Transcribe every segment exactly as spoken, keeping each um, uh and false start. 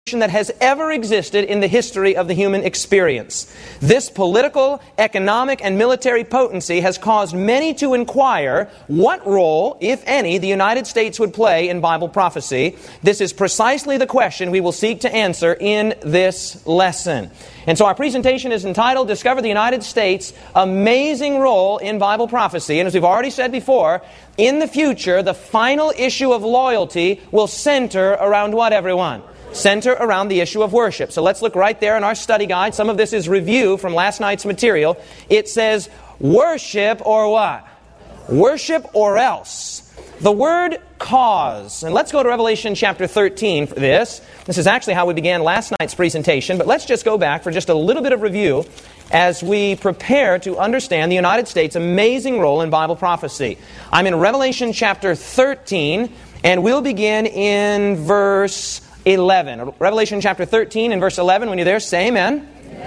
that has ever existed in the history of the human experience. This political, economic, and military potency has caused many to inquire what role, if any, the United States would play in Bible prophecy. This is precisely the question we will seek to answer in this lesson. And so our presentation is entitled, Discover the United States' Amazing Role in Bible Prophecy. And as we've already said before, in the future, the final issue of loyalty will center around what, everyone? Center around the issue of worship. So let's look right there in our study guide. Some of this is review from last night's material. It says, worship or what? Worship or else. The word cause. And let's go to Revelation chapter thirteen for this. This is actually how we began last night's presentation. But let's just go back for just a little bit of review as we prepare to understand the United States' amazing role in Bible prophecy. I'm in Revelation chapter thirteen, and we'll begin in verse eleven. Revelation chapter thirteen and verse eleven. When you're there, say amen.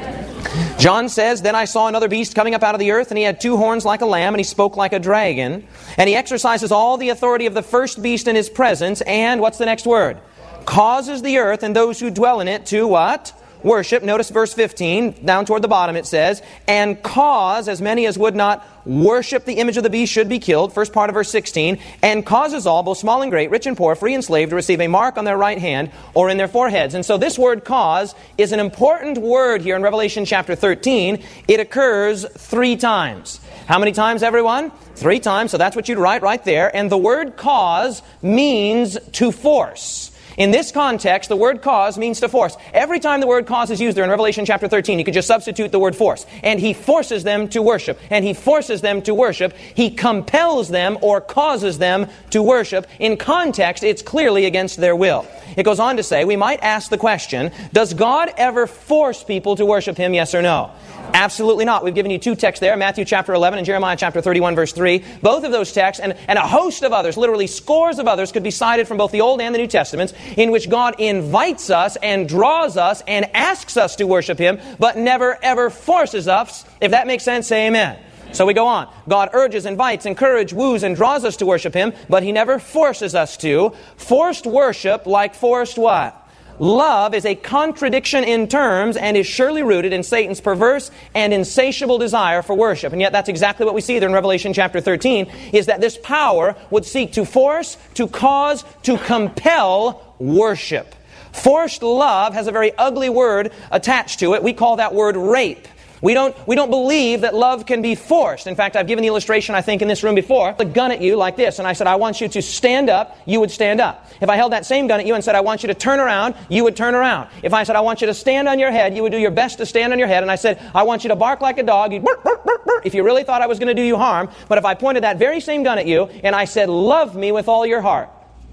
Amen. John says, Then I saw another beast coming up out of the earth, and he had two horns like a lamb, and he spoke like a dragon. And he exercises all the authority of the first beast in his presence, and what's the next word? Causes the earth and those who dwell in it to what? Worship. Notice verse fifteen, down toward the bottom it says, and cause as many as would not worship the image of the beast should be killed. First part of verse sixteen, and causes all, both small and great, rich and poor, free and slave, to receive a mark on their right hand or in their foreheads. And so this word cause is an important word here in Revelation chapter thirteen. It occurs three times. How many times, everyone? Three times. So that's what you'd write right there. And the word cause means to force. In this context, the word cause means to force. Every time the word cause is used there in Revelation chapter thirteen, you could just substitute the word force. And he forces them to worship. And he forces them to worship. He compels them or causes them to worship. In context, it's clearly against their will. It goes on to say, we might ask the question, does God ever force people to worship Him, yes or no? Absolutely not. We've given you two texts there, Matthew chapter eleven and Jeremiah chapter thirty-one, verse three. Both of those texts, and, and a host of others, literally scores of others, could be cited from both the Old and the New Testaments, in which God invites us and draws us and asks us to worship Him, but never ever forces us. If that makes sense, say amen. So we go on. God urges, invites, encourages, woos, and draws us to worship Him, but He never forces us to. Forced worship, like forced what? Love, is a contradiction in terms and is surely rooted in Satan's perverse and insatiable desire for worship. And yet that's exactly what we see there in Revelation chapter thirteen, is that this power would seek to force, to cause, to compel worship. Forced love has a very ugly word attached to it. We call that word rape. We don't, we don't believe that love can be forced. In fact, I've given the illustration, I think, in this room before. A gun at you like this, and I said, I want you to stand up, you would stand up. If I held that same gun at you and said, I want you to turn around, you would turn around. If I said, I want you to stand on your head, you would do your best to stand on your head. And I said, I want you to bark like a dog, you'd bark, bark, bark, bark, if you really thought I was going to do you harm. But if I pointed that very same gun at you, and I said, love me with all your heart,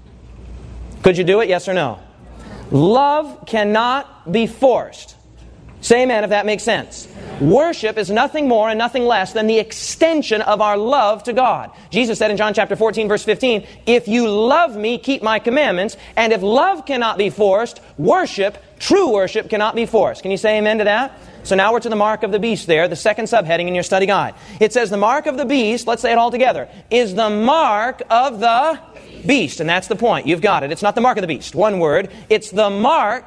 could you do it, yes or no? Love cannot be forced. Say amen if that makes sense. Worship is nothing more and nothing less than the extension of our love to God. Jesus said in John chapter fourteen, verse fifteen, if you love me, keep my commandments. And if love cannot be forced, worship, true worship, cannot be forced. Can you say amen to that? So now we're to the mark of the beast there, the second subheading in your study guide. It says the mark of the beast, let's say it all together, is the mark of the beast. And that's the point. You've got it. It's not the mark of the beast. One word. It's the mark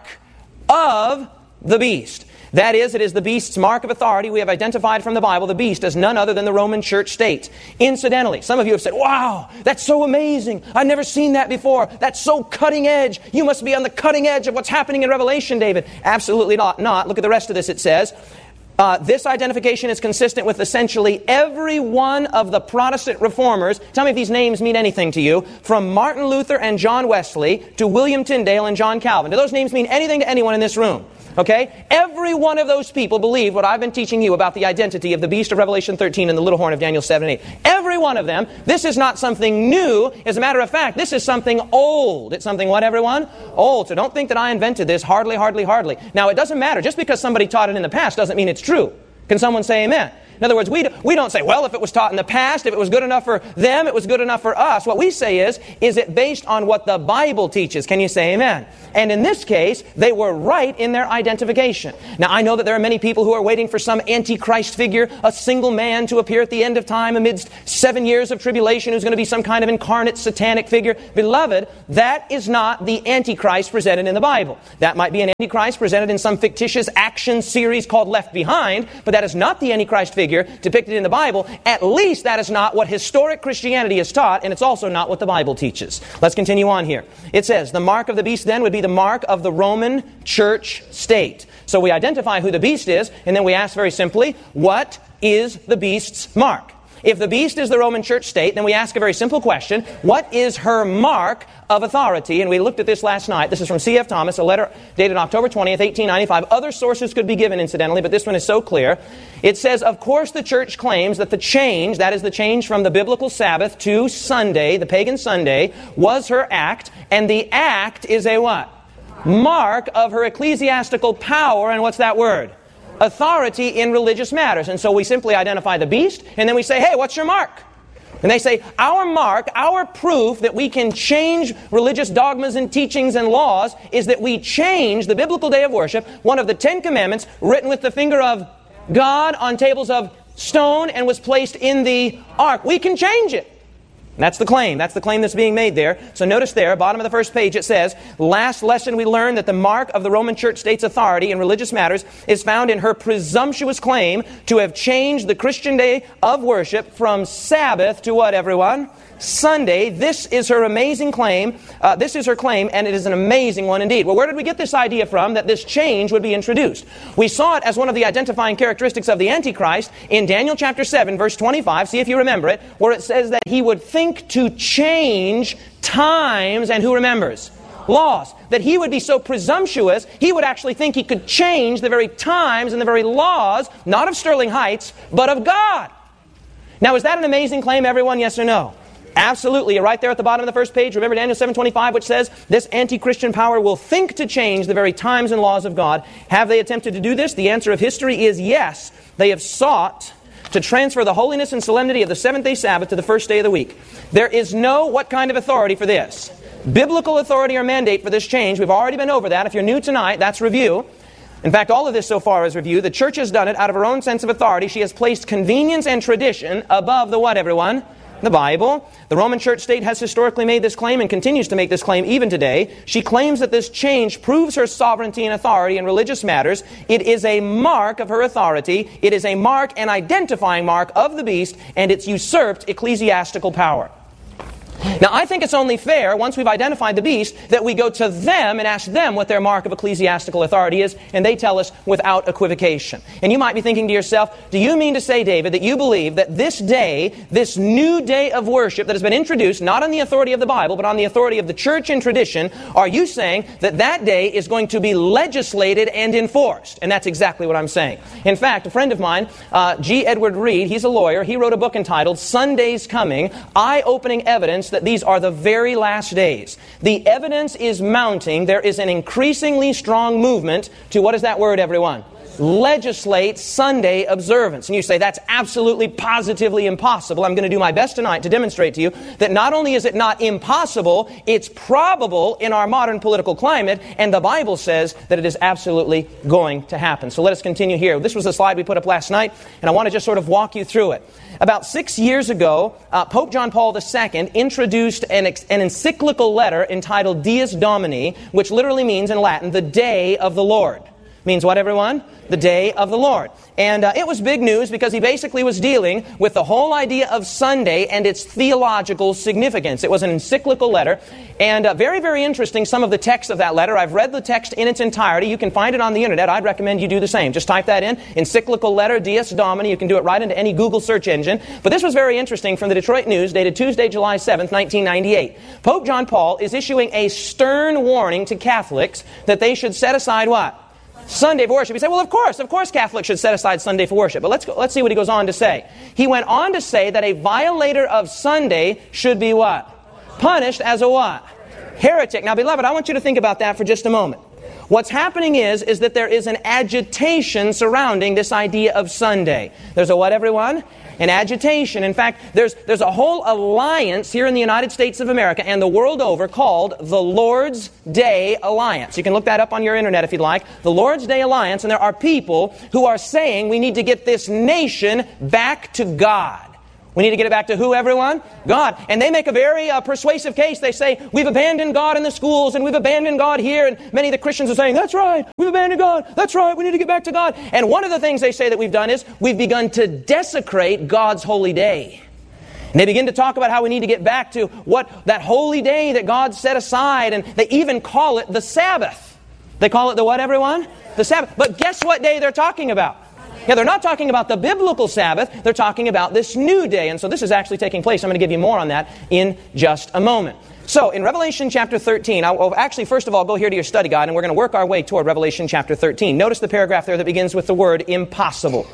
of the beast. That is, it is the beast's mark of authority. We have identified from the Bible the beast as none other than the Roman church state. Incidentally, some of you have said, wow, that's so amazing. I've never seen that before. That's so cutting edge. You must be on the cutting edge of what's happening in Revelation, David. Absolutely not. not. Look at the rest of this. It says, uh, this identification is consistent with essentially every one of the Protestant reformers. Tell me if these names mean anything to you. From Martin Luther and John Wesley to William Tyndale and John Calvin. Do those names mean anything to anyone in this room? Okay? Every one of those people believe what I've been teaching you about the identity of the beast of Revelation thirteen and the little horn of Daniel seven and eight. Every one of them. This is not something new. As a matter of fact, this is something old. It's something what, everyone? Old. So don't think that I invented this. Hardly, hardly, hardly. Now, it doesn't matter. Just because somebody taught it in the past doesn't mean it's true. Can someone say amen? In other words, we, do, we don't say, well, if it was taught in the past, if it was good enough for them, it was good enough for us. What we say is, is it based on what the Bible teaches? Can you say amen? And in this case, they were right in their identification. Now, I know that there are many people who are waiting for some Antichrist figure, a single man to appear at the end of time amidst seven years of tribulation who's going to be some kind of incarnate satanic figure. Beloved, that is not the Antichrist presented in the Bible. That might be an Antichrist presented in some fictitious action series called Left Behind, but that is not the Antichrist figure depicted in the Bible. At least that is not what historic Christianity has taught, and it's also not what the Bible teaches. Let's continue on here. It says, the mark of the beast then would be the mark of the Roman Church state. So we identify who the beast is, and then we ask very simply, what is the beast's mark? If the beast is the Roman Church state, then we ask a very simple question, what is her mark of authority? And we looked at this last night. This is from C F Thomas, a letter dated October twentieth, eighteen ninety-five. Other sources could be given, incidentally, but this one is so clear. It says, of course, the church claims that the change, that is the change from the biblical Sabbath to Sunday, the pagan Sunday, was her act, and the act is a what? Mark of her ecclesiastical power, and what's that word? Authority in religious matters. And so we simply identify the beast, and then we say, hey, what's your mark? And they say, our mark, our proof that we can change religious dogmas and teachings and laws is that we change the biblical day of worship, one of the Ten Commandments, written with the finger of God on tables of stone and was placed in the ark. We can change it. That's the claim. That's the claim that's being made there. So notice there, bottom of the first page, it says, last lesson we learned that the mark of the Roman Church state's authority in religious matters is found in her presumptuous claim to have changed the Christian day of worship from Sabbath to what, everyone? Sunday. This is her amazing claim. Uh, this is her claim, and it is an amazing one indeed. Well, where did we get this idea from that this change would be introduced? We saw it as one of the identifying characteristics of the Antichrist in Daniel chapter seven, verse twenty-five. See if you remember it, where it says that he would think to change times, and who remembers? Laws. That he would be so presumptuous, he would actually think he could change the very times and the very laws, not of Sterling Heights, but of God. Now, is that an amazing claim, everyone? Yes or no? Absolutely. You're right there at the bottom of the first page. Remember Daniel seven twenty-five, which says, this anti-Christian power will think to change the very times and laws of God. Have they attempted to do this? The answer of history is yes. They have sought to transfer the holiness and solemnity of the seventh-day Sabbath to the first day of the week. There is no what kind of authority for this? Biblical authority or mandate for this change. We've already been over that. If you're new tonight, that's review. In fact, all of this so far is review. The church has done it out of her own sense of authority. She has placed convenience and tradition above the what, everyone? The Bible. The Roman Church state has historically made this claim and continues to make this claim even today. She claims that this change proves her sovereignty and authority in religious matters. It is a mark of her authority. It is a mark, an identifying mark of the beast, and it's usurped ecclesiastical power. Now, I think it's only fair, once we've identified the beast, that we go to them and ask them what their mark of ecclesiastical authority is, and they tell us without equivocation. And you might be thinking to yourself, do you mean to say, David, that you believe that this day, this new day of worship that has been introduced, not on the authority of the Bible, but on the authority of the church and tradition, are you saying that that day is going to be legislated and enforced? And that's exactly what I'm saying. In fact, a friend of mine, uh, G. Edward Reed, he's a lawyer, he wrote a book entitled Sunday's Coming, Eye-Opening Evidence that these are the very last days. The evidence is mounting. There is an increasingly strong movement to, what is that word, everyone? Legislate Sunday observance. And you say, that's absolutely positively impossible. I'm going to do my best tonight to demonstrate to you that not only is it not impossible, it's probable in our modern political climate, and the Bible says that it is absolutely going to happen. So let us continue here. This was a slide we put up last night, and I want to just sort of walk you through it. About six years ago, uh, Pope John Paul the Second introduced an, ex- an encyclical letter entitled Dies Domini, which literally means in Latin, the day of the Lord. Means what, everyone? The day of the Lord. And uh, it was big news because he basically was dealing with the whole idea of Sunday and its theological significance. It was an encyclical letter. And uh, very, very interesting, some of the text of that letter. I've read the text in its entirety. You can find it on the internet. I'd recommend you do the same. Just type that in, encyclical letter, Dies Domini. You can do it right into any Google search engine. But this was very interesting from the Detroit News, dated Tuesday, July seventh, nineteen ninety-eight. Pope John Paul is issuing a stern warning to Catholics that they should set aside what? Sunday for worship. You say, well, of course, of course Catholics should set aside Sunday for worship. But let's go, let's see what he goes on to say. He went on to say that a violator of Sunday should be what? Punished as a what? Heretic. Now, beloved, I want you to think about that for just a moment. What's happening is, is that there is an agitation surrounding this idea of Sunday. There's a what, everyone? An agitation. In fact, there's, there's a whole alliance here in the United States of America and the world over called the Lord's Day Alliance. You can look that up on your internet if you'd like. The Lord's Day Alliance, and there are people who are saying we need to get this nation back to God. We need to get it back to who, everyone? God. And they make a very uh, persuasive case. They say, we've abandoned God in the schools, and we've abandoned God here. And many of the Christians are saying, that's right, we've abandoned God. That's right, we need to get back to God. And one of the things they say that we've done is we've begun to desecrate God's holy day. And they begin to talk about how we need to get back to what that holy day that God set aside. And they even call it the Sabbath. They call it the what, everyone? The Sabbath. But guess what day they're talking about? Yeah, they're not talking about the biblical Sabbath. They're talking about this new day. And so this is actually taking place. I'm going to give you more on that in just a moment. So in Revelation chapter thirteen, I'll actually first of all go here to your study guide, and we're going to work our way toward Revelation chapter thirteen. Notice the paragraph there that begins with the word impossible.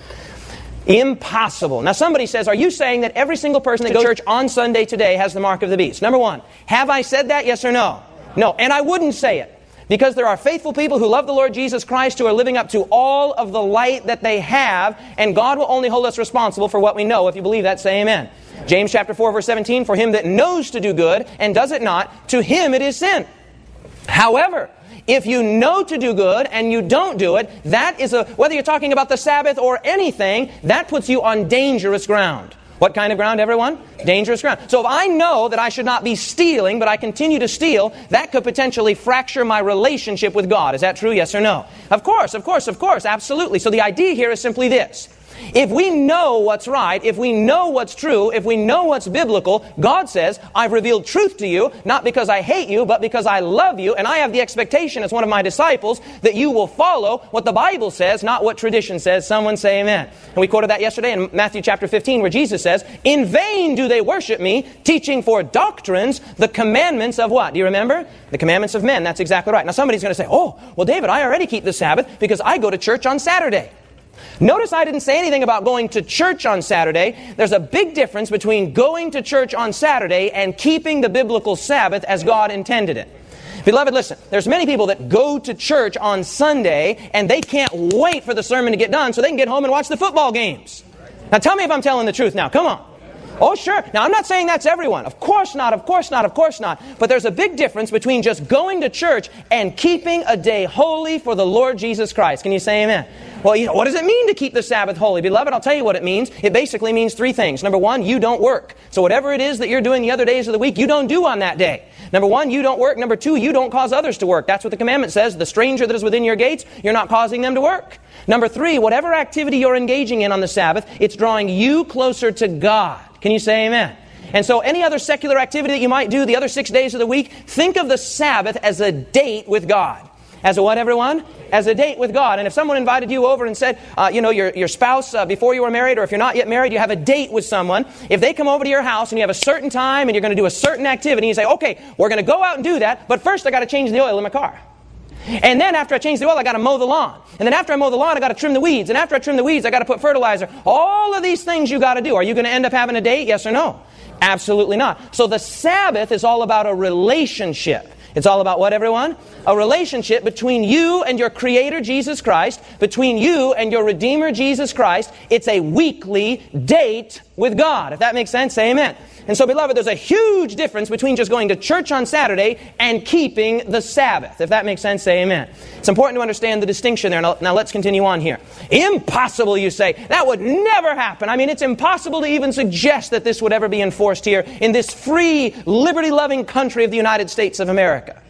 Impossible. Now somebody says, are you saying that every single person that goes to church on Sunday today has the mark of the beast? Number one, have I said that? Yes or no? No. And I wouldn't say it. Because there are faithful people who love the Lord Jesus Christ who are living up to all of the light that they have, and God will only hold us responsible for what we know. If you believe that, say amen. James chapter four, verse seventeen, for him that knows to do good and does it not, to him it is sin. However, if you know to do good and you don't do it, that is a, whether you're talking about the Sabbath or anything, that puts you on dangerous ground. What kind of ground, everyone? Dangerous ground. So if I know that I should not be stealing, but I continue to steal, that could potentially fracture my relationship with God. Is that true? Yes or no? Of course, of course, of course, absolutely. So the idea here is simply this. If we know what's right, if we know what's true, if we know what's biblical, God says, I've revealed truth to you, not because I hate you, but because I love you, and I have the expectation as one of my disciples that you will follow what the Bible says, not what tradition says. Someone say amen. And we quoted that yesterday in Matthew chapter fifteen, where Jesus says, in vain do they worship me, teaching for doctrines the commandments of what? Do you remember? The commandments of men. That's exactly right. Now somebody's going to say, oh, well, David, I already keep the Sabbath because I go to church on Saturday. Notice I didn't say anything about going to church on Saturday. There's a big difference between going to church on Saturday and keeping the biblical Sabbath as God intended it. Beloved, listen, there's many people that go to church on Sunday and they can't wait for the sermon to get done so they can get home and watch the football games. Now tell me if I'm telling the truth now. Come on. Oh, sure. Now, I'm not saying that's everyone. Of course not, of course not, of course not. But there's a big difference between just going to church and keeping a day holy for the Lord Jesus Christ. Can you say amen? Well, you know, what does it mean to keep the Sabbath holy? Beloved, I'll tell you what it means. It basically means three things. Number one, you don't work. So whatever it is that you're doing the other days of the week, you don't do on that day. Number one, you don't work. Number two, you don't cause others to work. That's what the commandment says. The stranger that is within your gates, you're not causing them to work. Number three, whatever activity you're engaging in on the Sabbath, it's drawing you closer to God. Can you say amen? And so any other secular activity that you might do the other six days of the week, think of the Sabbath as a date with God. As a what, everyone? As a date with God. And if someone invited you over and said, uh, you know, your, your spouse, uh, before you were married, or if you're not yet married, you have a date with someone. If they come over to your house and you have a certain time and you're going to do a certain activity, you say, okay, we're going to go out and do that, but first I got to change the oil in my car. And then after I change the oil, I got to mow the lawn. And then after I mow the lawn, I got to trim the weeds. And after I trim the weeds, I got to put fertilizer. All of these things you got to do. Are you going to end up having a date? Yes or no? Absolutely not. So the Sabbath is all about a relationship. It's all about what, everyone? A relationship between you and your Creator, Jesus Christ, between you and your Redeemer, Jesus Christ. It's a weekly date with God. If that makes sense, say amen. And so, beloved, there's a huge difference between just going to church on Saturday and keeping the Sabbath. If that makes sense, say amen. It's important to understand the distinction there. Now, now let's continue on here. Impossible, you say. That would never happen. I mean, it's impossible to even suggest that this would ever be enforced here in this free, liberty-loving country of the United States of America.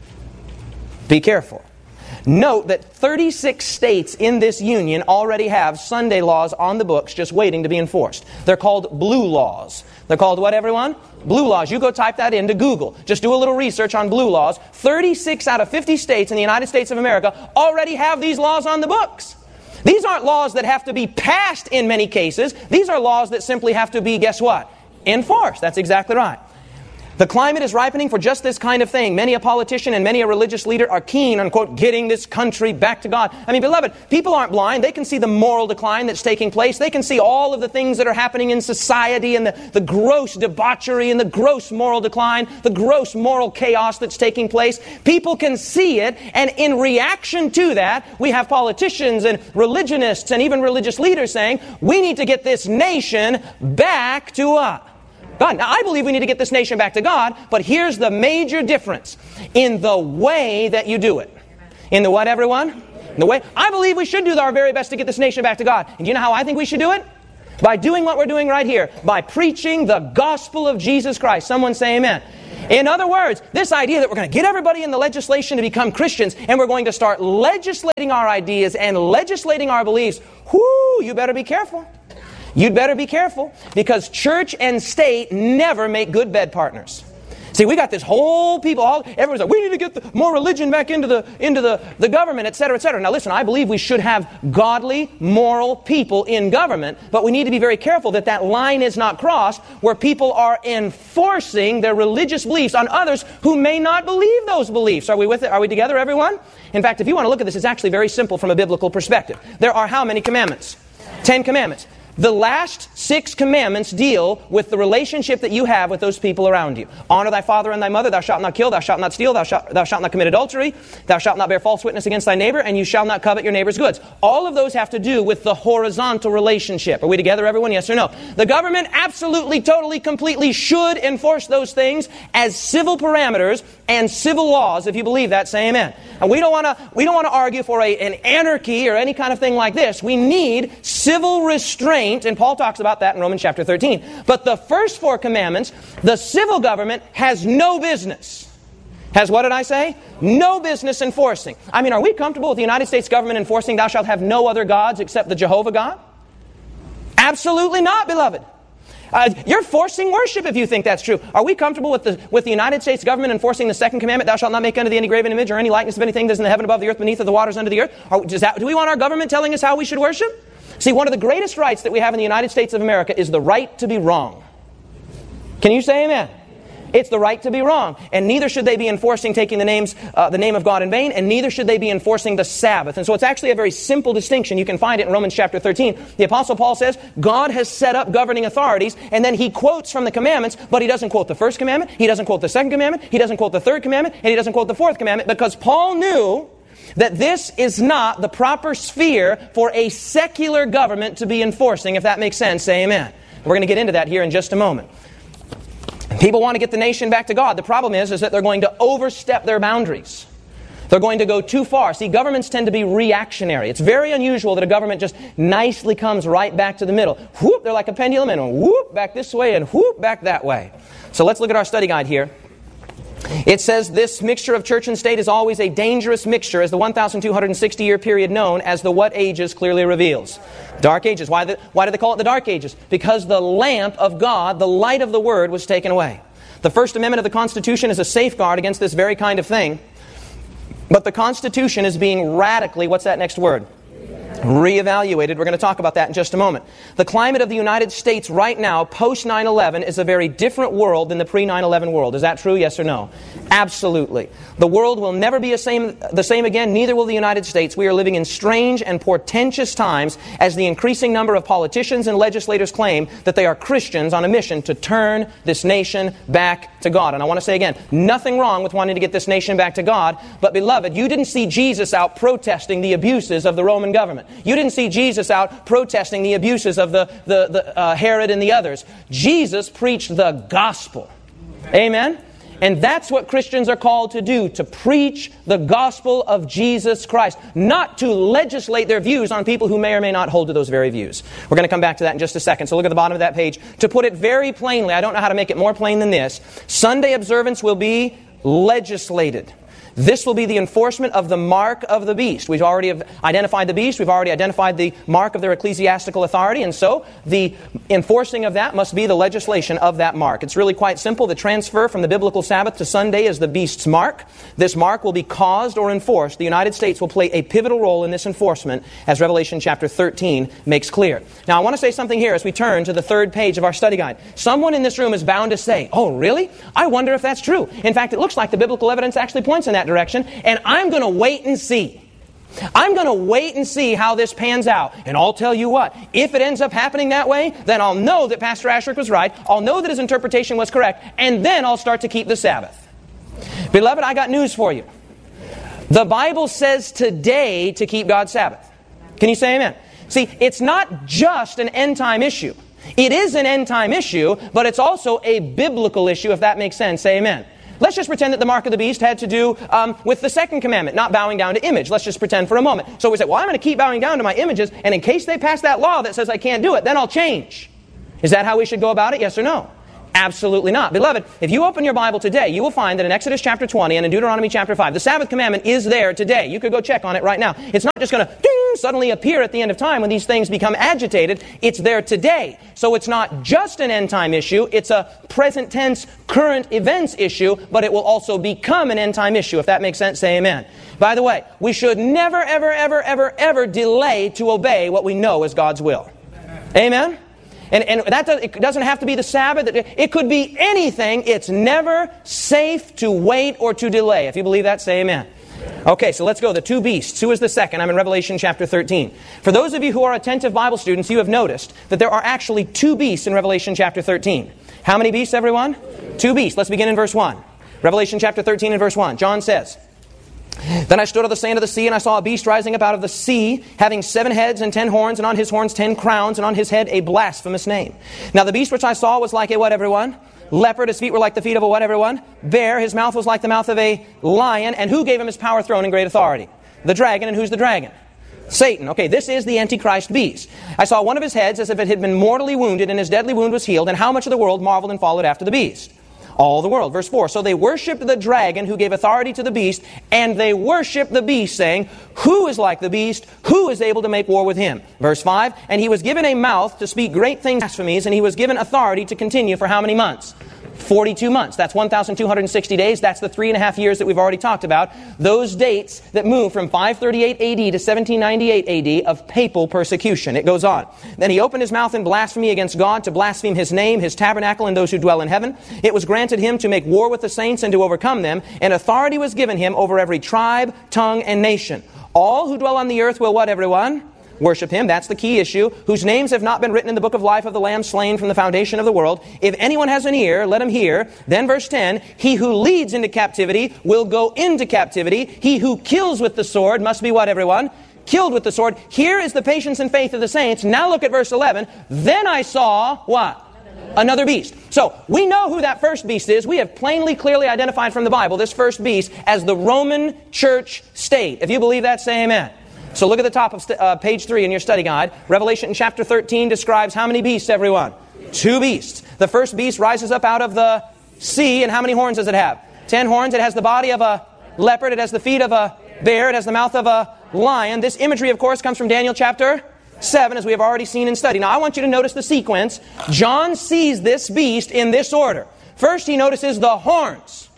Be careful. Note that thirty-six states in this union already have Sunday laws on the books just waiting to be enforced. They're called blue laws. They're called what, everyone? Blue laws. You go type that into Google. Just do a little research on blue laws. thirty-six out of fifty states in the United States of America already have these laws on the books. These aren't laws that have to be passed in many cases. These are laws that simply have to be, guess what? Enforced. That's exactly right. The climate is ripening for just this kind of thing. Many a politician and many a religious leader are keen on, quote, getting this country back to God. I mean, beloved, people aren't blind. They can see the moral decline that's taking place. They can see all of the things that are happening in society and the, the gross debauchery and the gross moral decline, the gross moral chaos that's taking place. People can see it, and in reaction to that, we have politicians and religionists and even religious leaders saying, we need to get this nation back to us. God. Now, I believe we need to get this nation back to God, but here's the major difference in the way that you do it. In the what, everyone? In the way. I believe we should do our very best to get this nation back to God. And do you know how I think we should do it? By doing what we're doing right here. By preaching the gospel of Jesus Christ. Someone say amen. In other words, this idea that we're going to get everybody in the legislation to become Christians and we're going to start legislating our ideas and legislating our beliefs, whoo, you better be careful. You'd better be careful, because church and state never make good bed partners. See, we got this whole people, all, everyone's like, we need to get the, more religion back into the into the, the government, et cetera, et cetera. Now listen, I believe we should have godly, moral people in government, but we need to be very careful that that line is not crossed where people are enforcing their religious beliefs on others who may not believe those beliefs. Are we with it? Are we together, everyone? In fact, if you want to look at this, it's actually very simple from a biblical perspective. There are how many commandments? Ten commandments. The last six commandments deal with the relationship that you have with those people around you. Honor thy father and thy mother, thou shalt not kill, thou shalt not steal, thou shalt, thou shalt not commit adultery, thou shalt not bear false witness against thy neighbor, and you shall not covet your neighbor's goods. All of those have to do with the horizontal relationship. Are we together, everyone? Yes or no? The government absolutely, totally, completely should enforce those things as civil parameters and civil laws. If you believe that, say amen. And we don't want to we don't want to argue for a, an anarchy or any kind of thing like this. We need civil restraint, and Paul talks about that in Romans chapter thirteen. But the first four commandments, the civil government has no business. Has what did I say? No business enforcing. I mean, are we comfortable with the United States government enforcing thou shalt have no other gods except the Jehovah God? Absolutely not, beloved. Uh, you're forcing worship if you think that's true. Are we comfortable with the with the United States government enforcing the second commandment, thou shalt not make unto thee any graven image or any likeness of anything that is in the heaven above the earth, beneath of the waters under the earth? Are, does that, do we want our government telling us how we should worship? See, one of the greatest rights that we have in the United States of America is the right to be wrong. Can you say amen? It's the right to be wrong. And neither should they be enforcing taking the names, uh, the name of God in vain, and neither should they be enforcing the Sabbath. And so it's actually a very simple distinction. You can find it in Romans chapter thirteen. The Apostle Paul says, God has set up governing authorities, and then he quotes from the commandments, but he doesn't quote the first commandment, he doesn't quote the second commandment, he doesn't quote the third commandment, and he doesn't quote the fourth commandment, because Paul knew that this is not the proper sphere for a secular government to be enforcing. If that makes sense, say amen. We're going to get into that here in just a moment. People want to get the nation back to God. The problem is, is that they're going to overstep their boundaries. They're going to go too far. See, governments tend to be reactionary. It's very unusual that a government just nicely comes right back to the middle. Whoop, they're like a pendulum, and whoop, back this way, and whoop, back that way. So let's look at our study guide here. It says this mixture of church and state is always a dangerous mixture, as the one thousand two hundred sixty year period known as the what ages clearly reveals. Dark ages. Why, the, why do they call it the dark ages? Because the lamp of God, the light of the Word, was taken away. The First Amendment of the Constitution is a safeguard against this very kind of thing. But the Constitution is being radically, what's that next word? Reevaluated. We're going to talk about that in just a moment. The climate of the United States right now, post nine eleven, is a very different world than the pre nine eleven world. Is that true? Yes or no? Absolutely. The world will never be the same, the same again, neither will the United States. We are living in strange and portentous times as the increasing number of politicians and legislators claim that they are Christians on a mission to turn this nation back to God. And I want to say again, nothing wrong with wanting to get this nation back to God, but beloved, you didn't see Jesus out protesting the abuses of the Roman government. You didn't see Jesus out protesting the abuses of the, the, the uh, Herod and the others. Jesus preached the gospel. Amen? And that's what Christians are called to do, to preach the gospel of Jesus Christ, not to legislate their views on people who may or may not hold to those very views. We're going to come back to that in just a second. So look at the bottom of that page. To put it very plainly, I don't know how to make it more plain than this, Sunday observance will be legislated. This will be the enforcement of the mark of the beast. We've already identified the beast. We've already identified the mark of their ecclesiastical authority. And so the enforcing of that must be the legislation of that mark. It's really quite simple. The transfer from the biblical Sabbath to Sunday is the beast's mark. This mark will be caused or enforced. The United States will play a pivotal role in this enforcement, as Revelation chapter thirteen makes clear. Now, I want to say something here as we turn to the third page of our study guide. Someone in this room is bound to say, oh, really? I wonder if that's true. In fact, it looks like the biblical evidence actually points in that direction, and I'm going to wait and see. I'm going to wait and see how this pans out. And I'll tell you what, if it ends up happening that way, then I'll know that Pastor Asherick was right. I'll know that his interpretation was correct, and then I'll start to keep the Sabbath. Beloved, I got news for you. The Bible says today to keep God's Sabbath. Can you say amen? See, it's not just an end-time issue. It is an end-time issue, but it's also a biblical issue, if that makes sense. Say amen. Let's just pretend that the mark of the beast had to do um, with the second commandment, not bowing down to image. Let's just pretend for a moment. So we say, well, I'm going to keep bowing down to my images, and in case they pass that law that says I can't do it, then I'll change. Is that how we should go about it? Yes or no? Absolutely not. Beloved, if you open your Bible today, you will find that in Exodus chapter twenty and in Deuteronomy chapter five, the Sabbath commandment is there today. You could go check on it right now. It's not just going to ding, suddenly appear at the end of time when these things become agitated. It's there today. So it's not just an end-time issue. It's a present tense, current events issue, but it will also become an end-time issue. If that makes sense, say amen. By the way, we should never, ever, ever, ever, ever delay to obey what we know is God's will. Amen? And, and that does, it doesn't have to be the Sabbath. It could be anything. It's never safe to wait or to delay. If you believe that, say amen. Okay, so let's go. The two beasts. Who is the second? I'm in Revelation chapter thirteen. For those of you who are attentive Bible students, you have noticed that there are actually two beasts in Revelation chapter thirteen. How many beasts, everyone? Two beasts. Let's begin in verse one. Revelation chapter thirteen and verse one. John says, Then I stood on the sand of the sea, and I saw a beast rising up out of the sea, having seven heads and ten horns, and on his horns ten crowns, and on his head a blasphemous name. Now the beast which I saw was like a what, everyone? Leopard. His feet were like the feet of a what, everyone? Bear. His mouth was like the mouth of a lion. And who gave him his power, throne, and great authority? The dragon. And who's the dragon? Satan. Okay, this is the Antichrist beast. I saw one of his heads as if it had been mortally wounded, and his deadly wound was healed. And how much of the world marveled and followed after the beast? All the world. Verse four. So they worshipped the dragon who gave authority to the beast, and they worshipped the beast, saying, Who is like the beast? Who is able to make war with him? Verse five. And he was given a mouth to speak great things, blasphemies, and he was given authority to continue for how many months? forty-two months. That's one thousand two hundred sixty days. That's the three and a half years that we've already talked about. Those dates that move from five thirty-eight A D to seventeen ninety-eight A D of papal persecution. It goes on. Then he opened his mouth in blasphemy against God, to blaspheme his name, his tabernacle, and those who dwell in heaven. It was granted him to make war with the saints and to overcome them. And authority was given him over every tribe, tongue, and nation. All who dwell on the earth will what, everyone? Worship him. That's the key issue. Whose names have not been written in the book of life of the Lamb slain from the foundation of the world. If anyone has an ear, let him hear. Then verse ten, he who leads into captivity will go into captivity. He who kills with the sword must be what, everyone? Killed with the sword. Here is the patience and faith of the saints. Now look at verse eleven. Then I saw what? Another beast. So, we know who that first beast is. We have plainly, clearly identified from the Bible this first beast as the Roman church state. If you believe that, say amen. So look at the top of st- uh, page three in your study guide. Revelation chapter thirteen describes how many beasts, everyone? Two beasts. The first beast rises up out of the sea, and how many horns does it have? Ten horns. It has the body of a leopard. It has the feet of a bear. It has the mouth of a lion. This imagery, of course, comes from Daniel chapter seven, as we have already seen and studied. Now, I want you to notice the sequence. John sees this beast in this order. First, he notices the horns.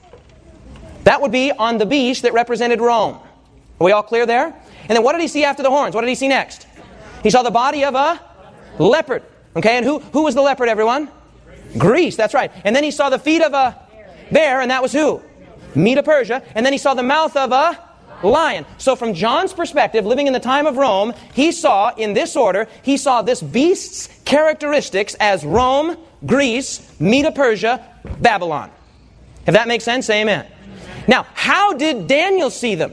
That would be on the beast that represented Rome. Are we all clear there? And then what did he see after the horns? What did he see next? He saw the body of a leopard. Okay, and who, who was the leopard, everyone? Greece, that's right. And then he saw the feet of a bear, and that was who? Medo Persia. And then he saw the mouth of a lion. So from John's perspective, living in the time of Rome, he saw, in this order, he saw this beast's characteristics as Rome, Greece, Medo Persia, Babylon. If that makes sense, say amen. Now, how did Daniel see them?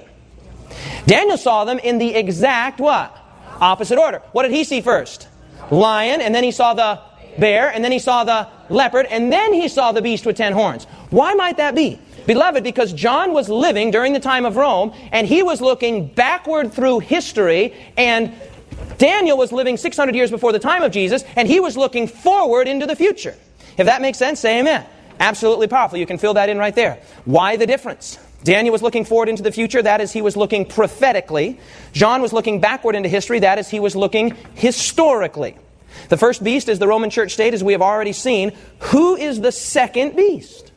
Daniel saw them in the exact what? Opposite order. What did he see first? Lion, and then he saw the bear, and then he saw the leopard, and then he saw the beast with ten horns. Why might that be? Beloved, because John was living during the time of Rome, and he was looking backward through history, and Daniel was living six hundred years before the time of Jesus, and he was looking forward into the future. If that makes sense, say amen. Absolutely powerful. You can fill that in right there. Why the difference? Daniel was looking forward into the future. That is, he was looking prophetically. John was looking backward into history. That is, he was looking historically. The first beast is the Roman church state, as we have already seen. Who is the second beast?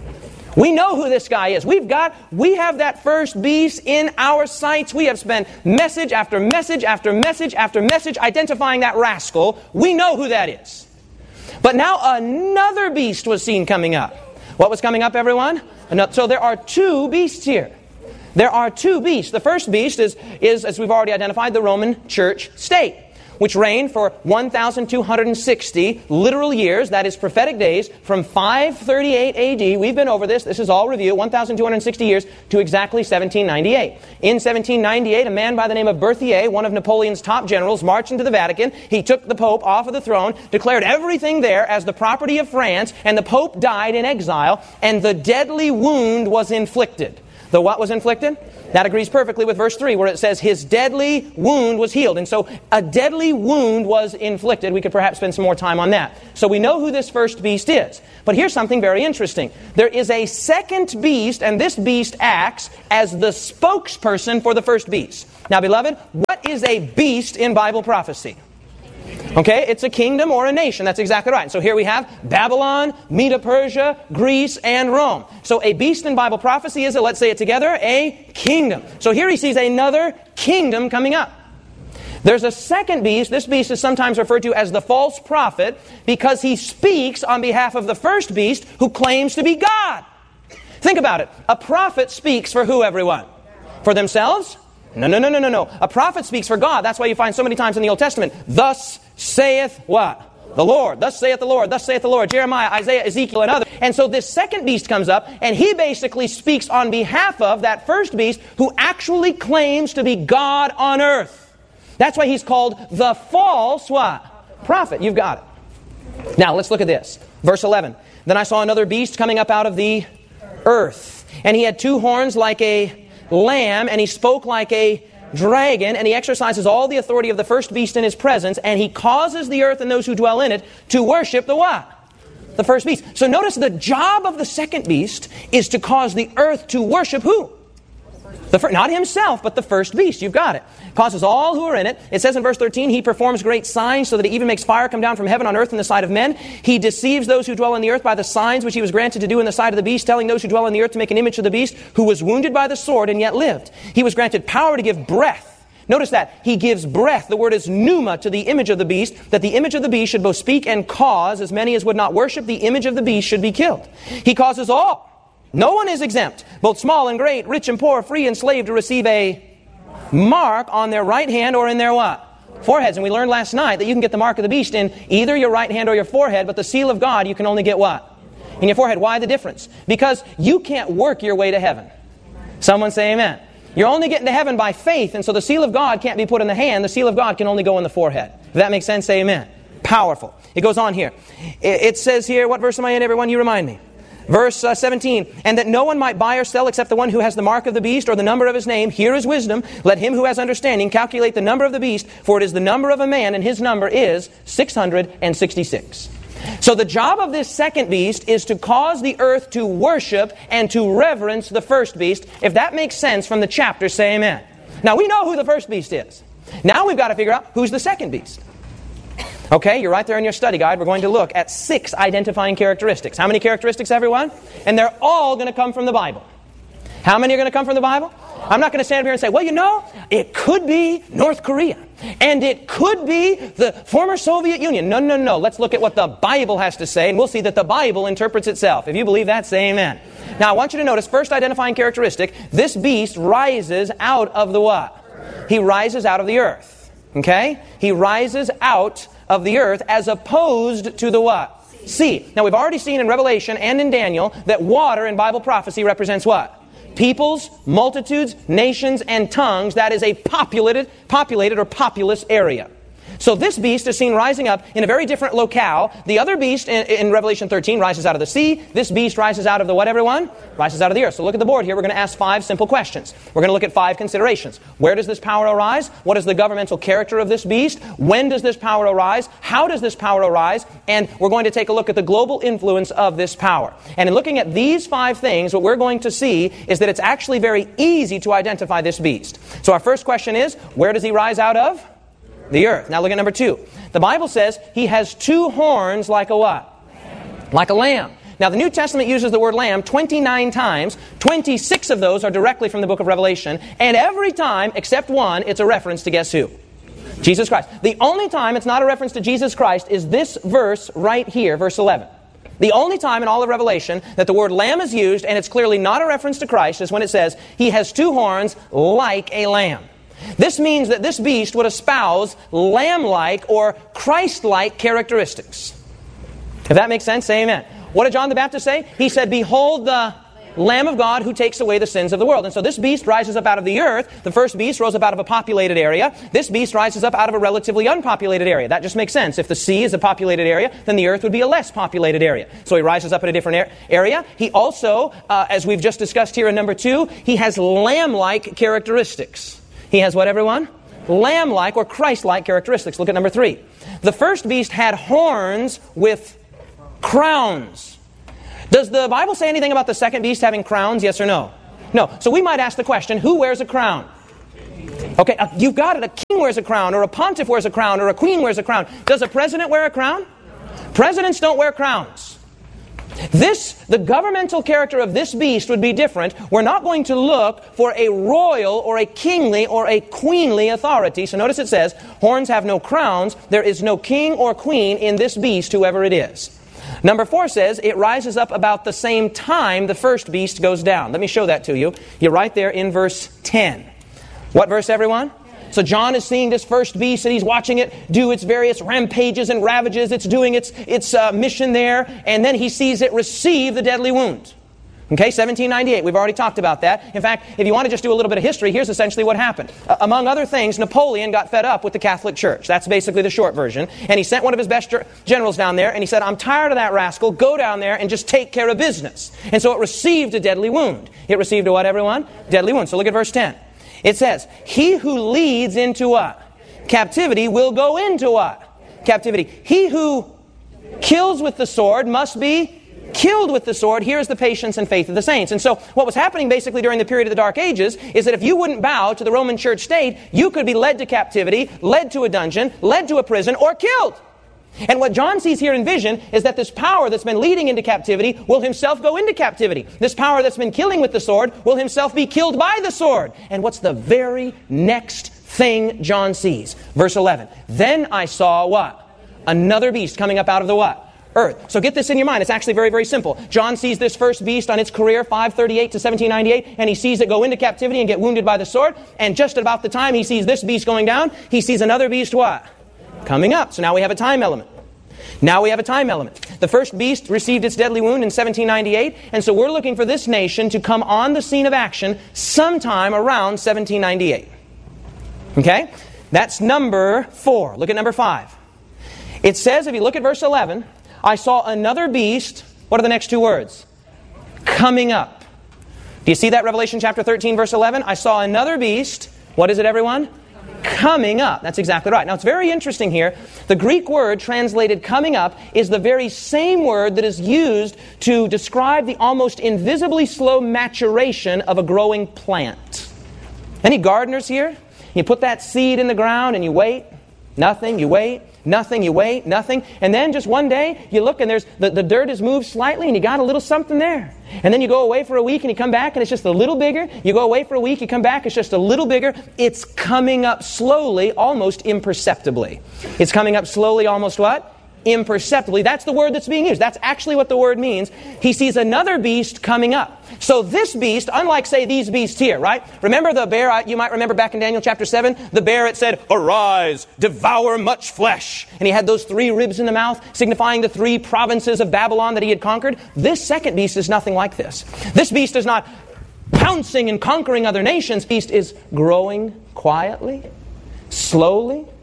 We know who this guy is. We've got, we have that first beast in our sights. We have spent message after message after message after message identifying that rascal. We know who that is. But now another beast was seen coming up. What was coming up, everyone? So there are two beasts here. There are two beasts. The first beast is, is, as we've already identified, the Roman church state, which reigned for one thousand two hundred sixty literal years, that is prophetic days, from five thirty-eight A D, we've been over this, this is all review, one thousand two hundred sixty years, to exactly seventeen ninety-eight. In seventeen ninety-eight, a man by the name of Berthier, one of Napoleon's top generals, marched into the Vatican. He took the Pope off of the throne, declared everything there as the property of France, and the Pope died in exile, and the deadly wound was inflicted. The what was inflicted? That agrees perfectly with verse three, where it says his deadly wound was healed. And so a deadly wound was inflicted. We could perhaps spend some more time on that. So we know who this first beast is. But here's something very interesting. There is a second beast, and this beast acts as the spokesperson for the first beast. Now, beloved, what is a beast in Bible prophecy? Okay, it's a kingdom or a nation. That's exactly right. So here we have Babylon, Medo-Persia, Greece, and Rome. So a beast in Bible prophecy is, a, let's say it together, a kingdom. So here he sees another kingdom coming up. There's a second beast. This beast is sometimes referred to as the false prophet because he speaks on behalf of the first beast who claims to be God. Think about it. A prophet speaks for who, everyone? For themselves? No, no, no, no, no, no. A prophet speaks for God. That's why you find so many times in the Old Testament, thus saith what? The Lord. Thus saith the Lord. Thus saith the Lord. Jeremiah, Isaiah, Ezekiel, and others. And so this second beast comes up, and he basically speaks on behalf of that first beast who actually claims to be God on earth. That's why he's called the false what? Prophet. You've got it. Now, let's look at this. Verse eleven. Then I saw another beast coming up out of the earth. And he had two horns like a lamb, and he spoke like a dragon, and he exercises all the authority of the first beast in his presence, and he causes the earth and those who dwell in it to worship the what? The first beast. So notice the job of the second beast is to cause the earth to worship who? The first, not himself, but the first beast. You've got it. Causes all who are in it. It says in verse thirteen, he performs great signs so that he even makes fire come down from heaven on earth in the sight of men. He deceives those who dwell on the earth by the signs which he was granted to do in the sight of the beast, telling those who dwell on the earth to make an image of the beast, who was wounded by the sword and yet lived. He was granted power to give breath. Notice that. He gives breath. The word is pneuma to the image of the beast, that the image of the beast should both speak and cause, as many as would not worship the image of the beast should be killed. He causes all. No one is exempt, both small and great, rich and poor, free and slave, to receive a mark on their right hand or in their what? Foreheads. And we learned last night that you can get the mark of the beast in either your right hand or your forehead, but the seal of God you can only get what? In your forehead. Why the difference? Because you can't work your way to heaven. Someone say amen. You're only getting to heaven by faith, and so the seal of God can't be put in the hand. The seal of God can only go in the forehead. If that makes sense, say amen. Powerful. It goes on here. It says here, what verse am I in, everyone? You remind me. Verse uh, seventeen, and that no one might buy or sell except the one who has the mark of the beast or the number of his name. Here is wisdom. Let him who has understanding calculate the number of the beast, for it is the number of a man, and his number is six hundred sixty-six. So the job of this second beast is to cause the earth to worship and to reverence the first beast. If that makes sense from the chapter, say amen. Now we know who the first beast is. Now we've got to figure out who's the second beast. Okay, you're right there in your study guide. We're going to look at six identifying characteristics. How many characteristics, everyone? And they're all going to come from the Bible. How many are going to come from the Bible? I'm not going to stand up here and say, well, you know, it could be North Korea. And it could be the former Soviet Union. No, no, no. Let's look at what the Bible has to say, and we'll see that the Bible interprets itself. If you believe that, say amen. Now, I want you to notice, first identifying characteristic, this beast rises out of the what? He rises out of the earth. Okay? He rises out of the earth as opposed to the what? Sea. Now we've already seen in Revelation and in Daniel that water in Bible prophecy represents what? Peoples, multitudes, nations, and tongues. That is a populated, populated or populous area. So this beast is seen rising up in a very different locale. The other beast in, in Revelation thirteen rises out of the sea. This beast rises out of the what, everyone? Rises out of the earth. So look at the board here. We're going to ask five simple questions. We're going to look at five considerations. Where does this power arise? What is the governmental character of this beast? When does this power arise? How does this power arise? And we're going to take a look at the global influence of this power. And in looking at these five things, what we're going to see is that it's actually very easy to identify this beast. So our first question is, where does he rise out of? The earth. Now look at number two. The Bible says he has two horns like a what? Lamb. Like a lamb. Now the New Testament uses the word lamb twenty-nine times. twenty-six of those are directly from the book of Revelation. And every time, except one, it's a reference to guess who? Jesus Christ. The only time it's not a reference to Jesus Christ is this verse right here, verse eleven. The only time in all of Revelation that the word lamb is used, and it's clearly not a reference to Christ, is when it says, he has two horns like a lamb. This means that this beast would espouse lamb-like or Christ-like characteristics. If that makes sense, say amen. What did John the Baptist say? He said, behold the Lamb of God who takes away the sins of the world. And so this beast rises up out of the earth. The first beast rose up out of a populated area. This beast rises up out of a relatively unpopulated area. That just makes sense. If the sea is a populated area, then the earth would be a less populated area. So he rises up in a different area. He also, uh, as we've just discussed here in number two, he has lamb-like characteristics. He has what, everyone? Lamb-like or Christ-like characteristics. Look at number three. The first beast had horns with crowns. Does the Bible say anything about the second beast having crowns, yes or no? No. So we might ask the question, who wears a crown? Okay, uh, you've got it. A king wears a crown, or a pontiff wears a crown, or a queen wears a crown. Does a president wear a crown? Presidents don't wear crowns. This, the governmental character of this beast would be different. We're not going to look for a royal or a kingly or a queenly authority. So notice it says, horns have no crowns. There is no king or queen in this beast, whoever it is. Number four says it rises up about the same time the first beast goes down. Let me show that to you. You're right there in verse ten. What verse, everyone? So John is seeing this first beast and he's watching it do its various rampages and ravages. It's doing its, its uh, mission there. And then he sees it receive the deadly wound. Okay, seventeen ninety-eight. We've already talked about that. In fact, if you want to just do a little bit of history, here's essentially what happened. Uh, among other things, Napoleon got fed up with the Catholic Church. That's basically the short version. And he sent one of his best generals down there and he said, I'm tired of that rascal. Go down there and just take care of business. And so it received a deadly wound. It received a what, everyone? Deadly wound. So look at verse ten. It says, he who leads into what? Captivity will go into what? Captivity. He who kills with the sword must be killed with the sword. Here's the patience and faith of the saints. And so what was happening basically during the period of the Dark Ages is that if you wouldn't bow to the Roman Church state, you could be led to captivity, led to a dungeon, led to a prison, or killed. And what John sees here in vision is that this power that's been leading into captivity will himself go into captivity. This power that's been killing with the sword will himself be killed by the sword. And what's the very next thing John sees? Verse eleven. Then I saw what? Another beast coming up out of the what? Earth. So get this in your mind. It's actually very, very simple. John sees this first beast on its career, five thirty-eight to seventeen ninety-eight, and he sees it go into captivity and get wounded by the sword. And just about the time he sees this beast going down, he sees another beast what? Coming up. So now we have a time element. Now we have a time element. The first beast received its deadly wound in seventeen ninety-eight, and so we're looking for this nation to come on the scene of action sometime around seventeen ninety-eight. Okay? That's number four. Look at number five. It says, if you look at verse eleven, I saw another beast. What are the next two words? Coming up. Do you see that? Revelation chapter thirteen, verse eleven? I saw another beast. What is it, everyone? Coming up. That's exactly right. Now, it's very interesting here. The Greek word translated coming up is the very same word that is used to describe the almost invisibly slow maturation of a growing plant. Any gardeners here? You put that seed in the ground and you wait. Nothing. You wait. Nothing, you wait, nothing. And then just one day, you look and there's the, the dirt has moved slightly and you got a little something there. And then you go away for a week and you come back and it's just a little bigger. You go away for a week, you come back, it's just a little bigger. It's coming up slowly, almost imperceptibly. It's coming up slowly, almost what? Imperceptibly. That's the word that's being used. That's actually what the word means. He sees another beast coming up. So this beast, unlike, say, these beasts here, right? Remember the bear, you might remember back in Daniel chapter seven, the bear, it said, arise, devour much flesh. And he had those three ribs in the mouth, signifying the three provinces of Babylon that he had conquered. This second beast is nothing like this. This beast is not pouncing and conquering other nations. This beast is growing quietly, slowly,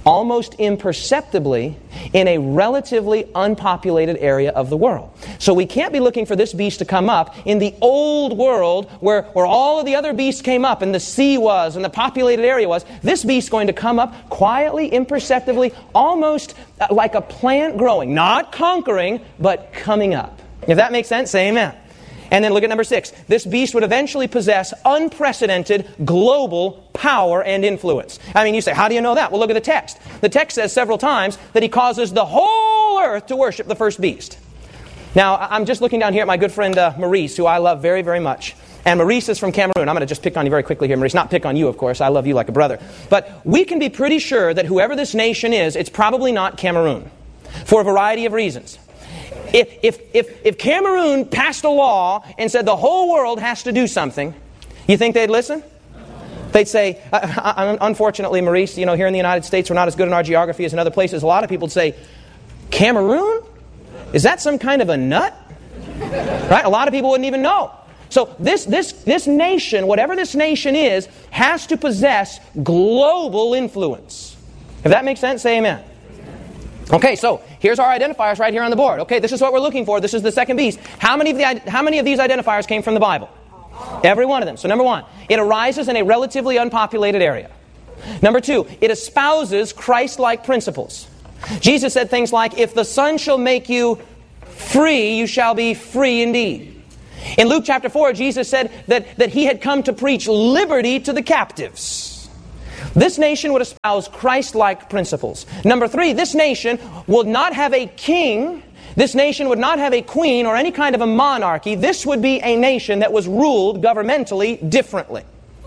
almost imperceptibly in a relatively unpopulated area of the world. So we can't be looking for this beast to come up in the old world where, where all of the other beasts came up and the sea was and the populated area was. This beast is going to come up quietly, imperceptibly, almost like a plant growing, not conquering, but coming up. If that makes sense, say amen. And then look at number six. This beast would eventually possess unprecedented global power and influence. I mean, you say, how do you know that? Well, look at the text. The text says several times that he causes the whole earth to worship the first beast. Now, I'm just looking down here at my good friend uh, Maurice, who I love very, very much. And Maurice is from Cameroon. I'm going to just pick on you very quickly here, Maurice. Not pick on you, of course. I love you like a brother. But we can be pretty sure that whoever this nation is, it's probably not Cameroon, for a variety of reasons. If, if, if, if Cameroon passed a law and said the whole world has to do something, you think they'd listen? They'd say, uh, uh, unfortunately, Maurice, you know, here in the United States, we're not as good in our geography as in other places. A lot of people would say, Cameroon? Is that some kind of a nut? Right? A lot of people wouldn't even know. So this, this, this nation, whatever this nation is, has to possess global influence. If that makes sense, say amen. Okay, so here's our identifiers right here on the board. Okay, this is what we're looking for. This is the second beast. How many of the how many of these identifiers came from the Bible? Every one of them. So number one, it arises in a relatively unpopulated area. Number two, it espouses Christ-like principles. Jesus said things like, if the Son shall make you free, you shall be free indeed. In Luke chapter four, Jesus said that, that he had come to preach liberty to the captives. This nation would espouse Christ-like principles. Number three, this nation would not have a king. This nation would not have a queen or any kind of a monarchy. This would be a nation that was ruled governmentally differently.